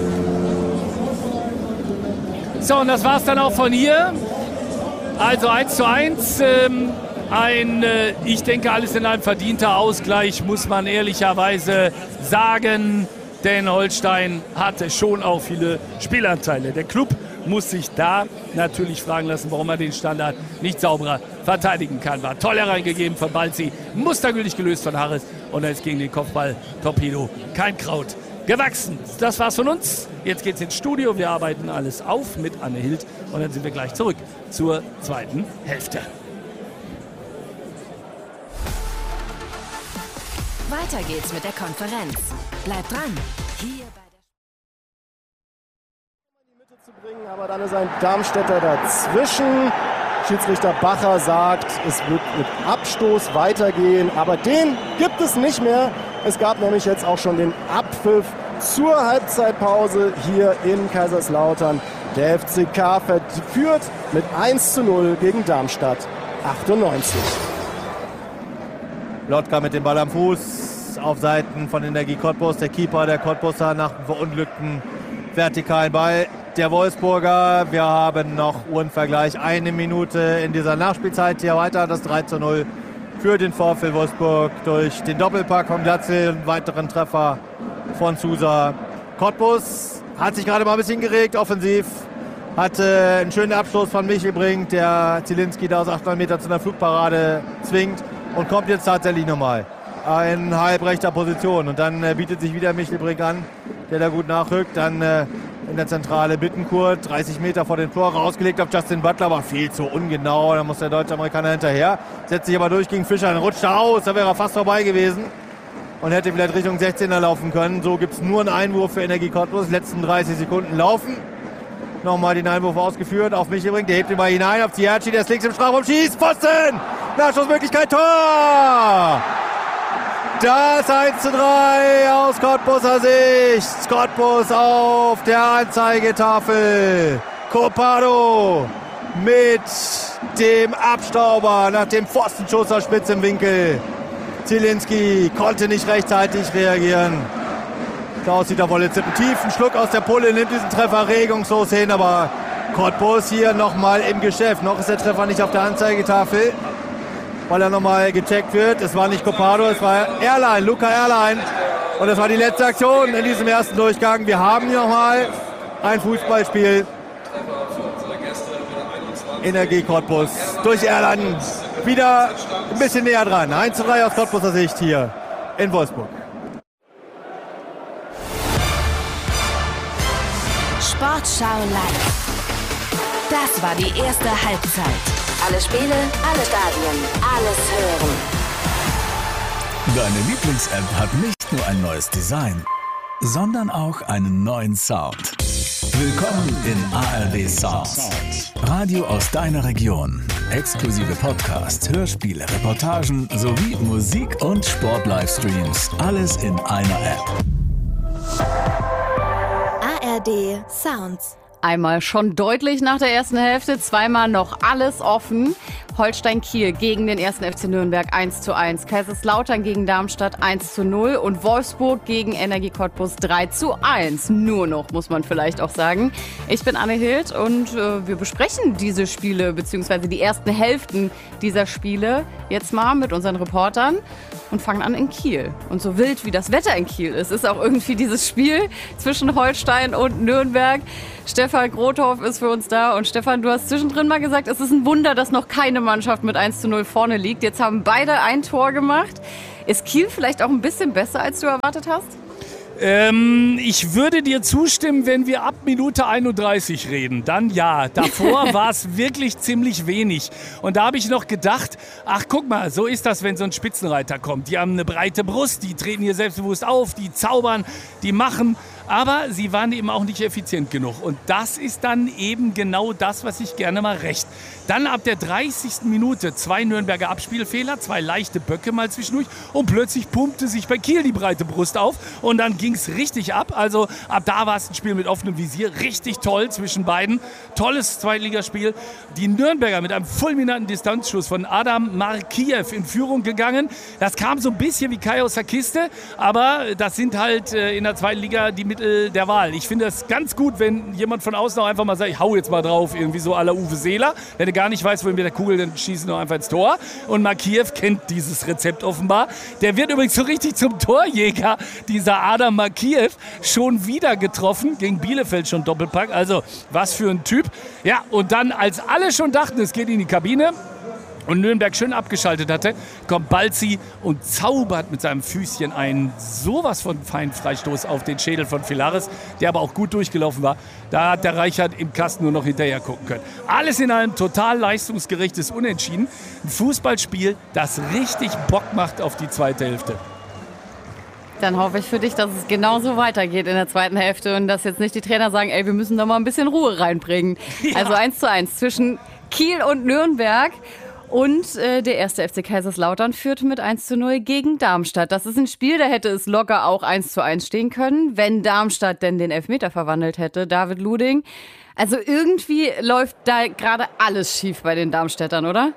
So, und das war's dann auch von hier. Also eins zu eins. Ähm, ein, äh, ich denke, alles in einem verdienter Ausgleich, muss man ehrlicherweise sagen. Denn Holstein hatte schon auch viele Spielanteile. Der Club muss sich da natürlich fragen lassen, warum er den Standard nicht sauberer verteidigen kann. War toll hereingegeben von Balzi, mustergültig gelöst von Harris und er ist gegen den Kopfball Torpedo kein Kraut gewachsen. Das war's von uns. Jetzt geht's ins Studio. Wir arbeiten alles auf mit Anne Hild und dann sind wir gleich zurück zur zweiten Hälfte. Weiter geht's mit der Konferenz. Bleibt dran. Hier bei der in die Mitte zu bringen, aber dann ist ein Darmstädter dazwischen. Schiedsrichter Bacher sagt, es wird mit Abstoß weitergehen, aber den gibt es nicht mehr. Es gab nämlich jetzt auch schon den Abpfiff zur Halbzeitpause hier in Kaiserslautern. Der F C K führt mit eins zu null gegen Darmstadt achtundneunzig. Lotka mit dem Ball am Fuß auf Seiten von Energie Cottbus. Der Keeper der Cottbuser nach dem verunglückten vertikalen Ball der Wolfsburger. Wir haben noch Uhrenvergleich. Eine Minute in dieser Nachspielzeit. Hier weiter das drei zu null für den VfL Wolfsburg durch den Doppelpack von Glatzel und weiteren Treffer von Sousa. Cottbus hat sich gerade mal ein bisschen geregt offensiv. Hatte einen schönen Abschluss von Michelbrink, der Zielinski da aus achthundert Meter zu einer Flugparade zwingt. Und kommt jetzt tatsächlich nochmal in halbrechter Position. Und dann äh, bietet sich wieder Michelbrink an, der da gut nachrückt. Dann äh, in der Zentrale Bittencourt, dreißig Meter vor den Tor, rausgelegt auf Justin Butler, aber viel zu ungenau. Da muss der deutsche Amerikaner hinterher. Setzt sich aber durch gegen Fischer, dann rutscht er aus. Da wäre er fast vorbei gewesen. Und hätte vielleicht Richtung sechzehner laufen können. So gibt es nur einen Einwurf für Energie Cottbus. Letzten dreißig Sekunden laufen. Nochmal den Einwurf ausgeführt auf Michelbrink. Der hebt den Ball hinein auf Ziyech, der ist links im Strafraum, schießt, Pfosten! Nachschussmöglichkeit, Tor! Das eins zu drei aus Cottbuser Sicht. Cottbus auf der Anzeigetafel. Copado mit dem Abstauber nach dem Pfostenschuss aus spitzem Winkel. Zielinski konnte nicht rechtzeitig reagieren. Klaus-Dieter Wollitz einen tiefen Schluck aus der Pulle, nimmt diesen Treffer regungslos hin, aber Cottbus hier nochmal im Geschäft. Noch ist der Treffer nicht auf der Anzeigetafel, weil er nochmal gecheckt wird. Es war nicht Copado, es war Erlein, Luca Erlein. Und das war die letzte Aktion in diesem ersten Durchgang. Wir haben hier nochmal ein Fußballspiel. Energie Cottbus durch Erlein wieder ein bisschen näher dran. eins zu drei aus Cottbuser Sicht hier in Wolfsburg. Sportschau live. Das war die erste Halbzeit. Alle Spiele, alle Stadien, alles hören. Deine Lieblings-App hat nicht nur ein neues Design, sondern auch einen neuen Sound. Willkommen in A R D Sounds. Radio aus deiner Region. Exklusive Podcasts, Hörspiele, Reportagen sowie Musik- und Sport-Livestreams. Alles in einer App. A R D Sounds. Einmal schon deutlich nach der ersten Hälfte, zweimal noch alles offen. Holstein Kiel gegen den ersten F C Nürnberg eins zu eins. Kaiserslautern gegen Darmstadt eins zu null und Wolfsburg gegen Energie Cottbus drei zu eins. Nur noch, muss man vielleicht auch sagen. Ich bin Anne Hild und äh, wir besprechen diese Spiele bzw. die ersten Hälften dieser Spiele jetzt mal mit unseren Reportern und fangen an in Kiel. Und so wild wie das Wetter in Kiel ist, ist auch irgendwie dieses Spiel zwischen Holstein und Nürnberg. Stefan Grothoff ist für uns da und Stefan, du hast zwischendrin mal gesagt, es ist ein Wunder, dass noch keine Mannschaft mit eins zu null vorne liegt. Jetzt haben beide ein Tor gemacht. Ist Kiel vielleicht auch ein bisschen besser, als du erwartet hast? Ähm, ich würde dir zustimmen, wenn wir ab Minute einunddreißig reden. Dann ja. Davor war es wirklich ziemlich wenig. Und da habe ich noch gedacht, ach guck mal, so ist das, wenn so ein Spitzenreiter kommt. Die haben eine breite Brust, die treten hier selbstbewusst auf, die zaubern, die machen. Aber sie waren eben auch nicht effizient genug. Und das ist dann eben genau das, was ich gerne mal recht. Dann ab der dreißigsten Minute zwei Nürnberger Abspielfehler, zwei leichte Böcke mal zwischendurch. Und plötzlich pumpte sich bei Kiel die breite Brust auf. Und dann ging es richtig ab. Also ab da war es ein Spiel mit offenem Visier. Richtig toll zwischen beiden. Tolles Zweitligaspiel. Die Nürnberger mit einem fulminanten Distanzschuss von Adam Markiev in Führung gegangen. Das kam so ein bisschen wie Kai aus der Kiste. Aber das sind halt äh, in der zweiten Liga die Mittel der Wahl. Ich finde es ganz gut, wenn jemand von außen auch einfach mal sagt, ich hau jetzt mal drauf, irgendwie so à la Uwe Seeler, wenn er gar nicht weiß, wohin mit der Kugel, dann schießt er noch einfach ins Tor. Und Markiev kennt dieses Rezept offenbar. Der wird übrigens so richtig zum Torjäger, dieser Adam Markiev, schon wieder getroffen, gegen Bielefeld schon Doppelpack, also was für ein Typ. Ja, und dann, als alle schon dachten, es geht in die Kabine, und Nürnberg schön abgeschaltet hatte, kommt Balzi und zaubert mit seinem Füßchen einen sowas von feinen Freistoß auf den Schädel von Filares, der aber auch gut durchgelaufen war. Da hat der Reichert im Kasten nur noch hinterher gucken können. Alles in einem total leistungsgerechtes Unentschieden. Ein Fußballspiel, das richtig Bock macht auf die zweite Hälfte. Dann hoffe ich für dich, dass es genauso weitergeht in der zweiten Hälfte und dass jetzt nicht die Trainer sagen, ey, wir müssen da mal ein bisschen Ruhe reinbringen. Ja. Also eins zu eins zwischen Kiel und Nürnberg. Und äh, der erste F C Kaiserslautern führte mit eins zu null gegen Darmstadt. Das ist ein Spiel, da hätte es locker auch eins zu eins stehen können, wenn Darmstadt denn den Elfmeter verwandelt hätte. David Luding. Also irgendwie läuft da gerade alles schief bei den Darmstädtern, oder?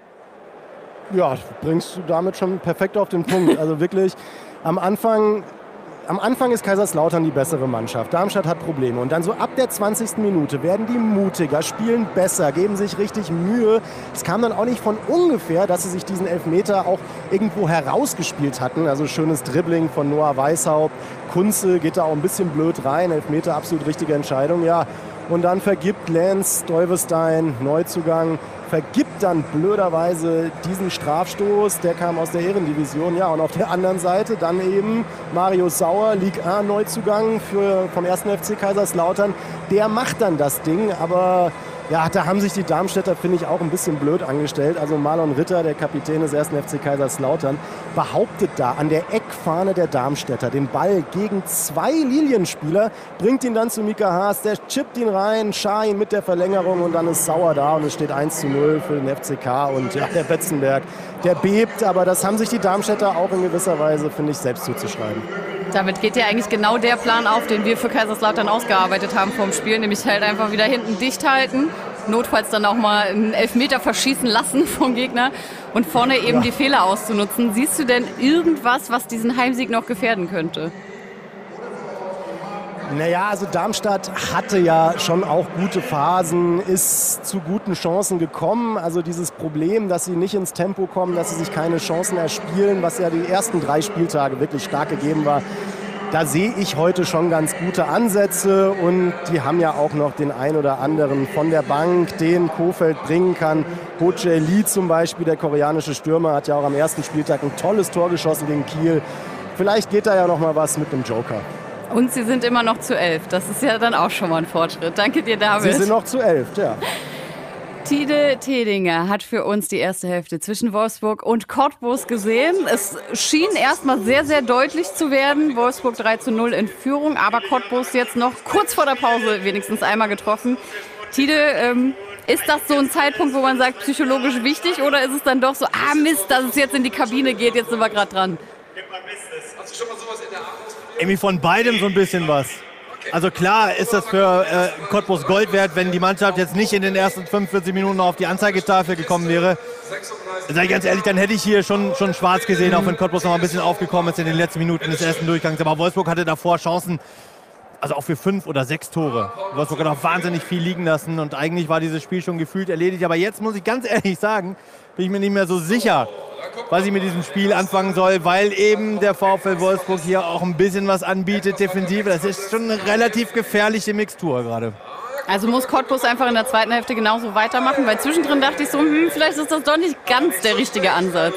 Ja, bringst du damit schon perfekt auf den Punkt. Also wirklich am Anfang... Am Anfang ist Kaiserslautern die bessere Mannschaft. Darmstadt hat Probleme. Und dann so ab der zwanzigsten Minute werden die mutiger, spielen besser, geben sich richtig Mühe. Es kam dann auch nicht von ungefähr, dass sie sich diesen Elfmeter auch irgendwo herausgespielt hatten. Also schönes Dribbling von Noah Weishaupt. Kunze geht da auch ein bisschen blöd rein. Elfmeter, absolut richtige Entscheidung. Ja. Und dann vergibt Lance Stuyvestein, Neuzugang, vergibt dann blöderweise diesen Strafstoß. Der kam aus der Ehrendivision. Ja, und auf der anderen Seite dann eben Mario Sauer, Ligue eins Neuzugang für, vom ersten F C Kaiserslautern. Der macht dann das Ding, aber ja, da haben sich die Darmstädter, finde ich, auch ein bisschen blöd angestellt. Also Marlon Ritter, der Kapitän des ersten F C Kaiserslautern, behauptet da an der Eckfahne der Darmstädter den Ball gegen zwei Lilienspieler, bringt ihn dann zu Mika Haas, der chippt ihn rein, Schahin mit der Verlängerung und dann ist Sauer da und es steht eins zu null für den F C K und ja, der Betzenberg, der bebt, aber das haben sich die Darmstädter auch in gewisser Weise, finde ich, selbst zuzuschreiben. Damit geht ja eigentlich genau der Plan auf, den wir für Kaiserslautern ausgearbeitet haben vom Spiel, nämlich halt einfach wieder hinten dicht halten, notfalls dann auch mal einen Elfmeter verschießen lassen vom Gegner und vorne eben ja. die Fehler auszunutzen. Siehst du denn irgendwas, was diesen Heimsieg noch gefährden könnte? Naja, also Darmstadt hatte ja schon auch gute Phasen, ist zu guten Chancen gekommen. Also dieses Problem, dass sie nicht ins Tempo kommen, dass sie sich keine Chancen erspielen, was ja die ersten drei Spieltage wirklich stark gegeben war, da sehe ich heute schon ganz gute Ansätze und die haben ja auch noch den ein oder anderen von der Bank, den Kofeld bringen kann. Ho Jae Lee zum Beispiel, der koreanische Stürmer, hat ja auch am ersten Spieltag ein tolles Tor geschossen gegen Kiel. Vielleicht geht da ja noch mal was mit dem Joker. Und sie sind immer noch zu elf. Das ist ja dann auch schon mal ein Fortschritt. Danke dir, David. Sie sind noch zu elf, ja. Tide Tedinger hat für uns die erste Hälfte zwischen Wolfsburg und Cottbus gesehen. Es schien erstmal sehr, sehr deutlich zu werden. Wolfsburg drei zu null in Führung, aber Cottbus jetzt noch kurz vor der Pause wenigstens einmal getroffen. Tide, ähm, ist das so ein Zeitpunkt, wo man sagt, psychologisch wichtig, oder ist es dann doch so, ah Mist, dass es jetzt in die Kabine geht, jetzt sind wir gerade dran? Irgendwie von beidem so ein bisschen was. Also klar ist das für äh, Cottbus Gold wert, wenn die Mannschaft jetzt nicht in den ersten fünfundvierzig Minuten auf die Anzeigetafel gekommen wäre. Sag ich ganz ehrlich, dann hätte ich hier schon, schon schwarz gesehen, auch wenn Cottbus noch mal ein bisschen aufgekommen ist in den letzten Minuten des ersten Durchgangs. Aber Wolfsburg hatte davor Chancen, also auch für fünf oder sechs Tore. Wolfsburg hat auch wahnsinnig viel liegen lassen und eigentlich war dieses Spiel schon gefühlt erledigt. Aber jetzt muss ich ganz ehrlich sagen, bin ich mir nicht mehr so sicher, was ich mit diesem Spiel anfangen soll, weil eben der VfL Wolfsburg hier auch ein bisschen was anbietet, defensiv. Das ist schon eine relativ gefährliche Mixtur gerade. Also muss Cottbus einfach in der zweiten Hälfte genauso weitermachen, weil zwischendrin dachte ich so, hm, vielleicht ist das doch nicht ganz der richtige Ansatz.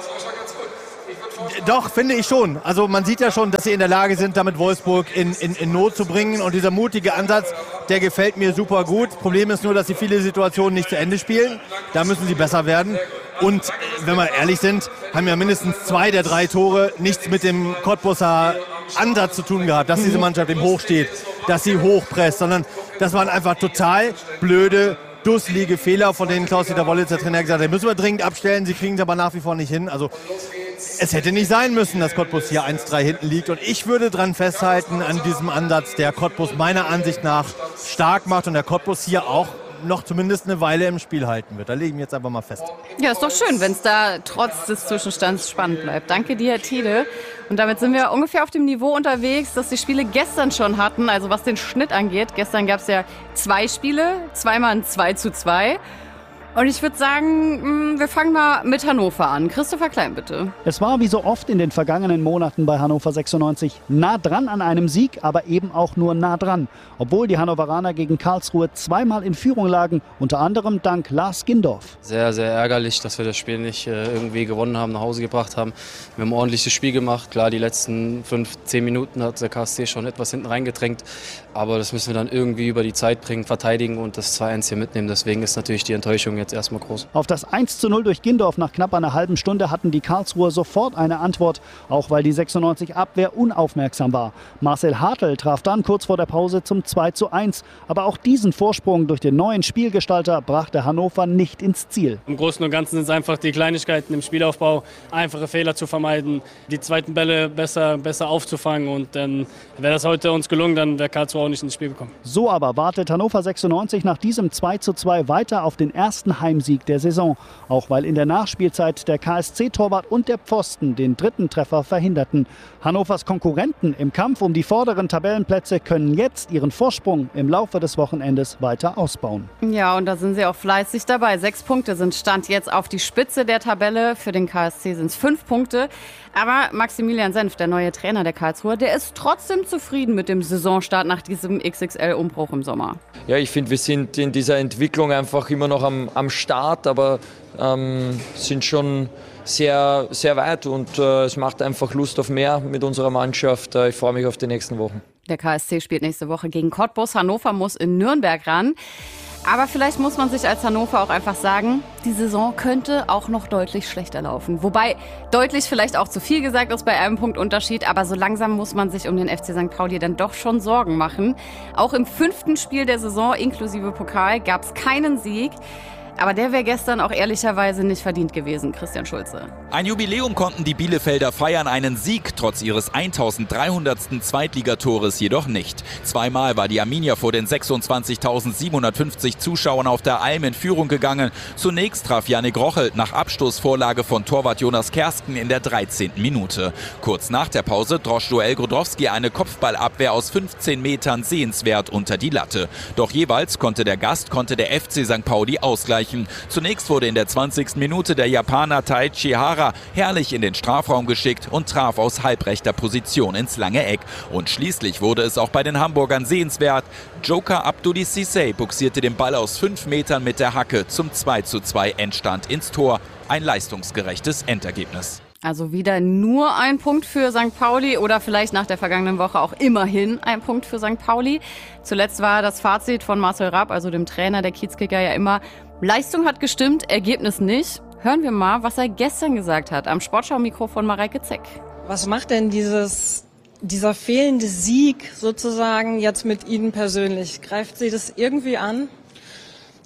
Doch, finde ich schon. Also man sieht ja schon, dass sie in der Lage sind, damit Wolfsburg in, in, in Not zu bringen. Und dieser mutige Ansatz, der gefällt mir super gut. Problem ist nur, dass sie viele Situationen nicht zu Ende spielen. Da müssen sie besser werden. Und wenn wir ehrlich sind, haben ja mindestens zwei der drei Tore nichts mit dem Cottbuser Ansatz zu tun gehabt, dass diese Mannschaft im Hoch steht, dass sie hochpresst, sondern das waren einfach total blöde, dusselige Fehler, von denen Klaus-Dieter Wollitz, der Trainer, gesagt hat, müssen wir dringend abstellen, sie kriegen es aber nach wie vor nicht hin. Also es hätte nicht sein müssen, dass Cottbus hier eins drei hinten liegt. Und ich würde dran festhalten an diesem Ansatz, der Cottbus meiner Ansicht nach stark macht und der Cottbus hier auch noch zumindest eine Weile im Spiel halten wird. Da legen wir jetzt einfach mal fest. Ja, ist doch schön, wenn es da trotz des Zwischenstands spannend bleibt. Danke dir, Herr Thiele. Und damit sind wir ungefähr auf dem Niveau unterwegs, das die Spiele gestern schon hatten. Also was den Schnitt angeht. Gestern gab es ja zwei Spiele, zweimal ein zwei zu zwei. Und ich würde sagen, wir fangen mal mit Hannover an. Christopher Klein, bitte. Es war wie so oft in den vergangenen Monaten bei Hannover sechsundneunzig nah dran an einem Sieg, aber eben auch nur nah dran. Obwohl die Hannoveraner gegen Karlsruhe zweimal in Führung lagen, unter anderem dank Lars Gindorf. Sehr, sehr ärgerlich, dass wir das Spiel nicht äh, irgendwie gewonnen haben, nach Hause gebracht haben. Wir haben ein ordentliches Spiel gemacht. Klar, die letzten fünf, zehn Minuten hat der K S C schon etwas hinten reingedrängt. Aber das müssen wir dann irgendwie über die Zeit bringen, verteidigen und das zwei eins hier mitnehmen. Deswegen ist natürlich die Enttäuschung jetzt erstmal groß. Auf das eins zu null durch Gindorf nach knapp einer halben Stunde hatten die Karlsruher sofort eine Antwort, auch weil die sechsundneunzig Abwehr unaufmerksam war. Marcel Hartl traf dann kurz vor der Pause zum zwei zu eins. Aber auch diesen Vorsprung durch den neuen Spielgestalter brachte Hannover nicht ins Ziel. Im Großen und Ganzen sind es einfach die Kleinigkeiten im Spielaufbau, einfache Fehler zu vermeiden, die zweiten Bälle besser, besser aufzufangen. Und dann wäre das heute uns gelungen, dann wäre Karlsruhe auch nicht ins Spiel gekommen. So aber wartet Hannover sechsundneunzig nach diesem zwei zu zwei weiter auf den ersten Heimsieg der Saison. Auch weil in der Nachspielzeit der K S C-Torwart und der Pfosten den dritten Treffer verhinderten. Hannovers Konkurrenten im Kampf um die vorderen Tabellenplätze können jetzt ihren Vorsprung im Laufe des Wochenendes weiter ausbauen. Ja, und da sind sie auch fleißig dabei. Sechs Punkte sind Stand jetzt auf die Spitze der Tabelle. Für den K S C sind es fünf Punkte. Aber Maximilian Senf, der neue Trainer der Karlsruher, der ist trotzdem zufrieden mit dem Saisonstart nach diesem X X L-Umbruch im Sommer. Ja, ich finde, wir sind in dieser Entwicklung einfach immer noch am, am Start, aber ähm, sind schon sehr, sehr weit und äh, es macht einfach Lust auf mehr mit unserer Mannschaft. Äh, ich freue mich auf die nächsten Wochen. Der K S C spielt nächste Woche gegen Cottbus. Hannover muss in Nürnberg ran. Aber vielleicht muss man sich als Hannover auch einfach sagen, die Saison könnte auch noch deutlich schlechter laufen. Wobei deutlich vielleicht auch zu viel gesagt ist bei einem Punkt Unterschied. Aber so langsam muss man sich um den F C Sankt Pauli dann doch schon Sorgen machen. Auch im fünften Spiel der Saison inklusive Pokal gab es keinen Sieg. Aber der wäre gestern auch ehrlicherweise nicht verdient gewesen, Christian Schulze. Ein Jubiläum konnten die Bielefelder feiern, einen Sieg trotz ihres eintausenddreihundertsten Zweitligatores jedoch nicht. Zweimal war die Arminia vor den sechsundzwanzigtausendsiebenhundertfünfzig Zuschauern auf der Alm in Führung gegangen. Zunächst traf Yannick Rochelt nach Abstoßvorlage von Torwart Jonas Kersten in der dreizehnten Minute. Kurz nach der Pause drosch Joel Grodowski eine Kopfballabwehr aus fünfzehn Metern sehenswert unter die Latte. Doch jeweils konnte der Gast, konnte der F C Sankt Pauli ausgleichen. Zunächst wurde in der zwanzigsten Minute der Japaner Taichi Hara herrlich in den Strafraum geschickt und traf aus halbrechter Position ins lange Eck. Und schließlich wurde es auch bei den Hamburgern sehenswert. Joker Abdoulaye Cissé buxierte den Ball aus fünf Metern mit der Hacke zum zwei zu zwei Endstand ins Tor. Ein leistungsgerechtes Endergebnis. Also wieder nur ein Punkt für Sankt Pauli oder vielleicht nach der vergangenen Woche auch immerhin ein Punkt für Sankt Pauli. Zuletzt war das Fazit von Marcel Rapp, also dem Trainer der Kiezkicker, ja immer: Leistung hat gestimmt, Ergebnis nicht. Hören wir mal, was er gestern gesagt hat am Sportschau-Mikro von Mareike Zeck. Was macht denn dieses, dieser fehlende Sieg sozusagen jetzt mit Ihnen persönlich? Greift Sie das irgendwie an?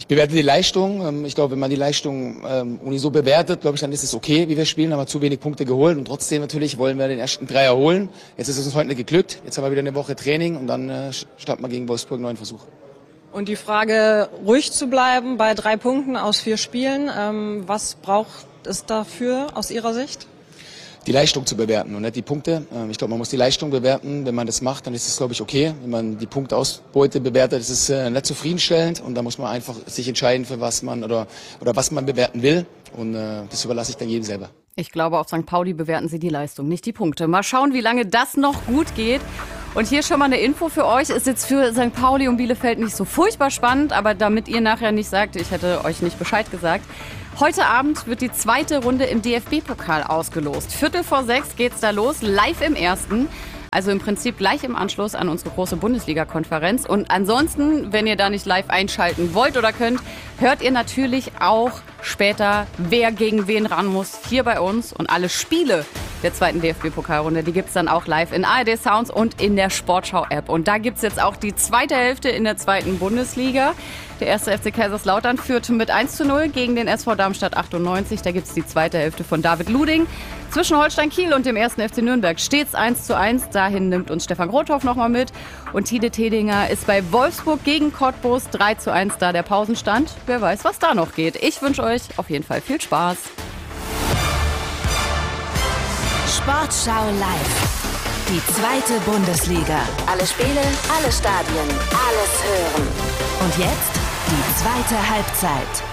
Ich bewerte die Leistung. Ich glaube, wenn man die Leistung ähm, so bewertet, glaube ich, dann ist es okay, wie wir spielen. Haben wir zu wenig Punkte geholt und trotzdem natürlich wollen wir den ersten Dreier holen. Jetzt ist es uns heute nicht geglückt. Jetzt haben wir wieder eine Woche Training und dann äh, starten wir gegen Wolfsburg einen neuen Versuch. Und die Frage, ruhig zu bleiben bei drei Punkten aus vier Spielen, ähm, was braucht es dafür aus Ihrer Sicht? Die Leistung zu bewerten und nicht die Punkte. Ich glaube, man muss die Leistung bewerten. Wenn man das macht, dann ist es, glaube ich, okay. Wenn man die Punktausbeute bewertet, ist es äh, nicht zufriedenstellend und da muss man einfach sich entscheiden, für was man oder, oder was man bewerten will. Und äh, das überlasse ich dann jedem selber. Ich glaube, auf Sankt Pauli bewerten sie die Leistung, nicht die Punkte. Mal schauen, wie lange das noch gut geht. Und hier schon mal eine Info für euch. Ist jetzt für Sankt Pauli und Bielefeld nicht so furchtbar spannend, aber damit ihr nachher nicht sagt, ich hätte euch nicht Bescheid gesagt. Heute Abend wird die zweite Runde im D F B-Pokal ausgelost. Viertel vor sechs geht's da los, live im Ersten. Also im Prinzip gleich im Anschluss an unsere große Bundesliga-Konferenz. Und ansonsten, wenn ihr da nicht live einschalten wollt oder könnt, hört ihr natürlich auch später, wer gegen wen ran muss, hier bei uns. Und alle Spiele der zweiten D F B-Pokalrunde, die gibt's dann auch live in A R D Sounds und in der Sportschau-App. Und da gibt's jetzt auch die zweite Hälfte in der zweiten Bundesliga. Der erste F C Kaiserslautern führte mit eins zu null gegen den S V Darmstadt achtundneunzig. Da gibt's die zweite Hälfte von David Luding. Zwischen Holstein Kiel und dem ersten F C Nürnberg steht's eins zu eins. Dahin nimmt uns Stefan Grothoff nochmal mit. Und Tide Tedinger ist bei Wolfsburg gegen Cottbus drei zu eins da der Pausenstand. Wer weiß, was da noch geht. Ich wünsche euch auf jeden Fall viel Spaß. Sportschau live. Die zweite Bundesliga. Alle Spiele, alle Stadien, alles hören. Und jetzt die zweite Halbzeit.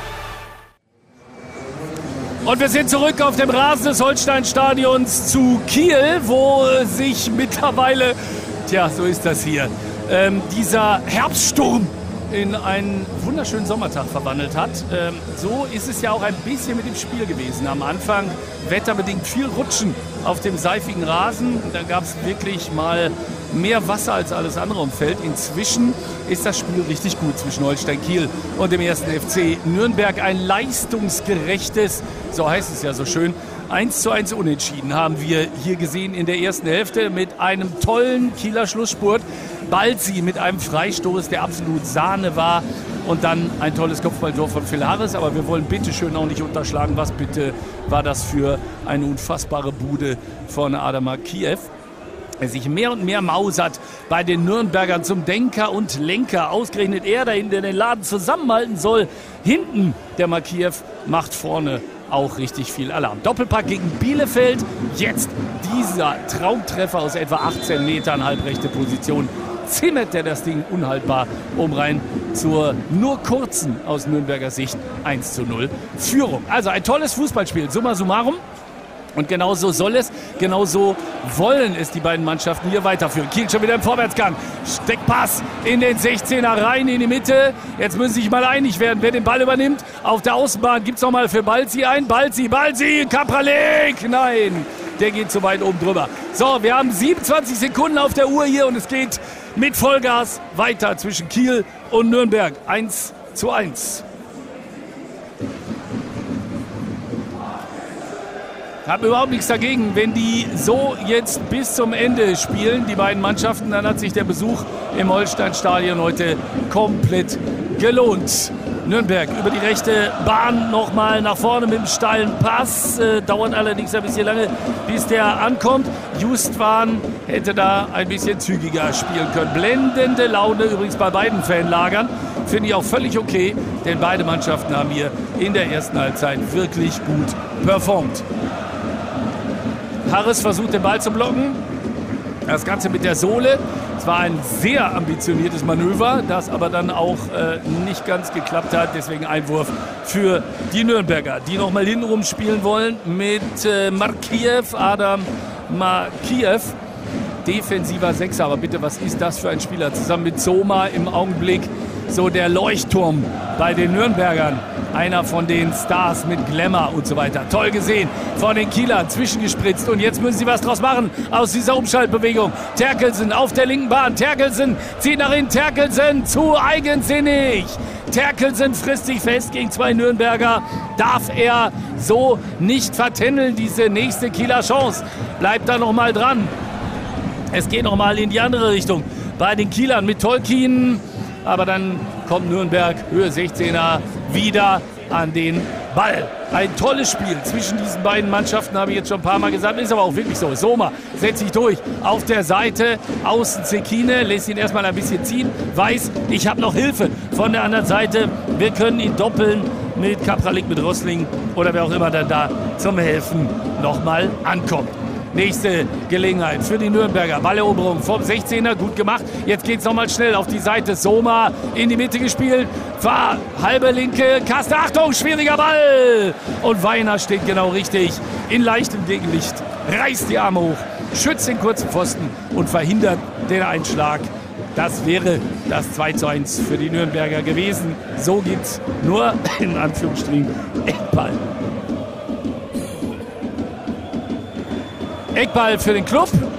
Und wir sind zurück auf dem Rasen des Holstein-Stadions zu Kiel, wo sich mittlerweile, tja, so ist das hier, ähm, dieser Herbststurm in einen wunderschönen Sommertag verwandelt hat. Ähm, so ist es ja auch ein bisschen mit dem Spiel gewesen. Am Anfang wetterbedingt viel Rutschen auf dem seifigen Rasen. Da gab es wirklich mal mehr Wasser als alles andere im Feld. Inzwischen ist das Spiel richtig gut zwischen Holstein Kiel und dem ersten F C Nürnberg. Ein leistungsgerechtes, so heißt es ja so schön, eins zu eins Unentschieden haben wir hier gesehen in der ersten Hälfte mit einem tollen Kieler Schlussspurt. Balzi mit einem Freistoß, der absolut Sahne war. Und dann ein tolles Kopfballtor von Phil Harris. Aber wir wollen bitte schön auch nicht unterschlagen, was bitte war das für eine unfassbare Bude von Adama Kiev. Er sich mehr und mehr mausert bei den Nürnbergern zum Denker und Lenker. Ausgerechnet er dahin, der den Laden zusammenhalten soll. Hinten der Makiev macht vorne auch richtig viel Alarm. Doppelpack gegen Bielefeld. Jetzt dieser Traumtreffer aus etwa achtzehn Metern, halbrechte Position. Zimmert er das Ding unhaltbar, um rein zur nur kurzen, aus Nürnberger Sicht, eins zu null Führung. Also ein tolles Fußballspiel, summa summarum. Und genauso soll es, genauso wollen es die beiden Mannschaften hier weiterführen. Kiel schon wieder im Vorwärtsgang. Steckpass in den sechzehner rein in die Mitte. Jetzt müssen sie sich mal einig werden, wer den Ball übernimmt. Auf der Außenbahn gibt es nochmal für Balzi ein. Balzi, Balzi, Kapralek. Nein, der geht zu weit oben drüber. So, wir haben siebenundzwanzig Sekunden auf der Uhr hier und es geht mit Vollgas weiter zwischen Kiel und Nürnberg. eins zu eins. Ich habe überhaupt nichts dagegen, wenn die so jetzt bis zum Ende spielen, die beiden Mannschaften, dann hat sich der Besuch im Holstein-Stadion heute komplett gelohnt. Nürnberg über die rechte Bahn nochmal nach vorne mit dem steilen Pass. Äh, dauert allerdings ein bisschen lange, bis der ankommt. Justwan hätte da ein bisschen zügiger spielen können. Blendende Laune übrigens bei beiden Fanlagern. Finde ich auch völlig okay, denn beide Mannschaften haben hier in der ersten Halbzeit wirklich gut performt. Harris versucht den Ball zu blocken. Das Ganze mit der Sohle. Es war ein sehr ambitioniertes Manöver, das aber dann auch äh, nicht ganz geklappt hat. Deswegen Einwurf für die Nürnberger, die nochmal hintenrum spielen wollen mit äh, Markiev, Adam Markiev. Defensiver Sechser, aber bitte, was ist das für ein Spieler? Zusammen mit Zoma im Augenblick so der Leuchtturm bei den Nürnbergern. Einer von den Stars mit Glamour und so weiter. Toll gesehen von den Kielern, zwischengespritzt. Und jetzt müssen sie was draus machen aus dieser Umschaltbewegung. Terkelsen auf der linken Bahn. Terkelsen zieht nach hinten. Terkelsen zu eigensinnig. Terkelsen frisst sich fest gegen zwei Nürnberger. Darf er so nicht vertändeln, diese nächste Kieler Chance. Bleibt da noch mal dran. Es geht noch mal in die andere Richtung. Bei den Kielern mit Tolkien. aber dann kommt Nürnberg, Höhe sechzehner, wieder an den Ball. Ein tolles Spiel zwischen diesen beiden Mannschaften, habe ich jetzt schon ein paar Mal gesagt. Ist aber auch wirklich so. Soma setzt sich durch auf der Seite. Außen Zekine, lässt ihn erstmal ein bisschen ziehen. Weiß, ich habe noch Hilfe von der anderen Seite. Wir können ihn doppeln mit Kapralik, mit Rossling oder wer auch immer dann da zum Helfen nochmal ankommt. Nächste Gelegenheit für die Nürnberger. Balleroberung vom sechzehner, gut gemacht. Jetzt geht es nochmal schnell auf die Seite. Soma in die Mitte gespielt. War halbe linke Kaste. Achtung, schwieriger Ball. Und Weiner steht genau richtig. In leichtem Gegenlicht. Reißt die Arme hoch. Schützt den kurzen Pfosten und verhindert den Einschlag. Das wäre das zwei zu eins für die Nürnberger gewesen. So gibt's nur in Anführungsstrichen Eckball. Eckball für den Club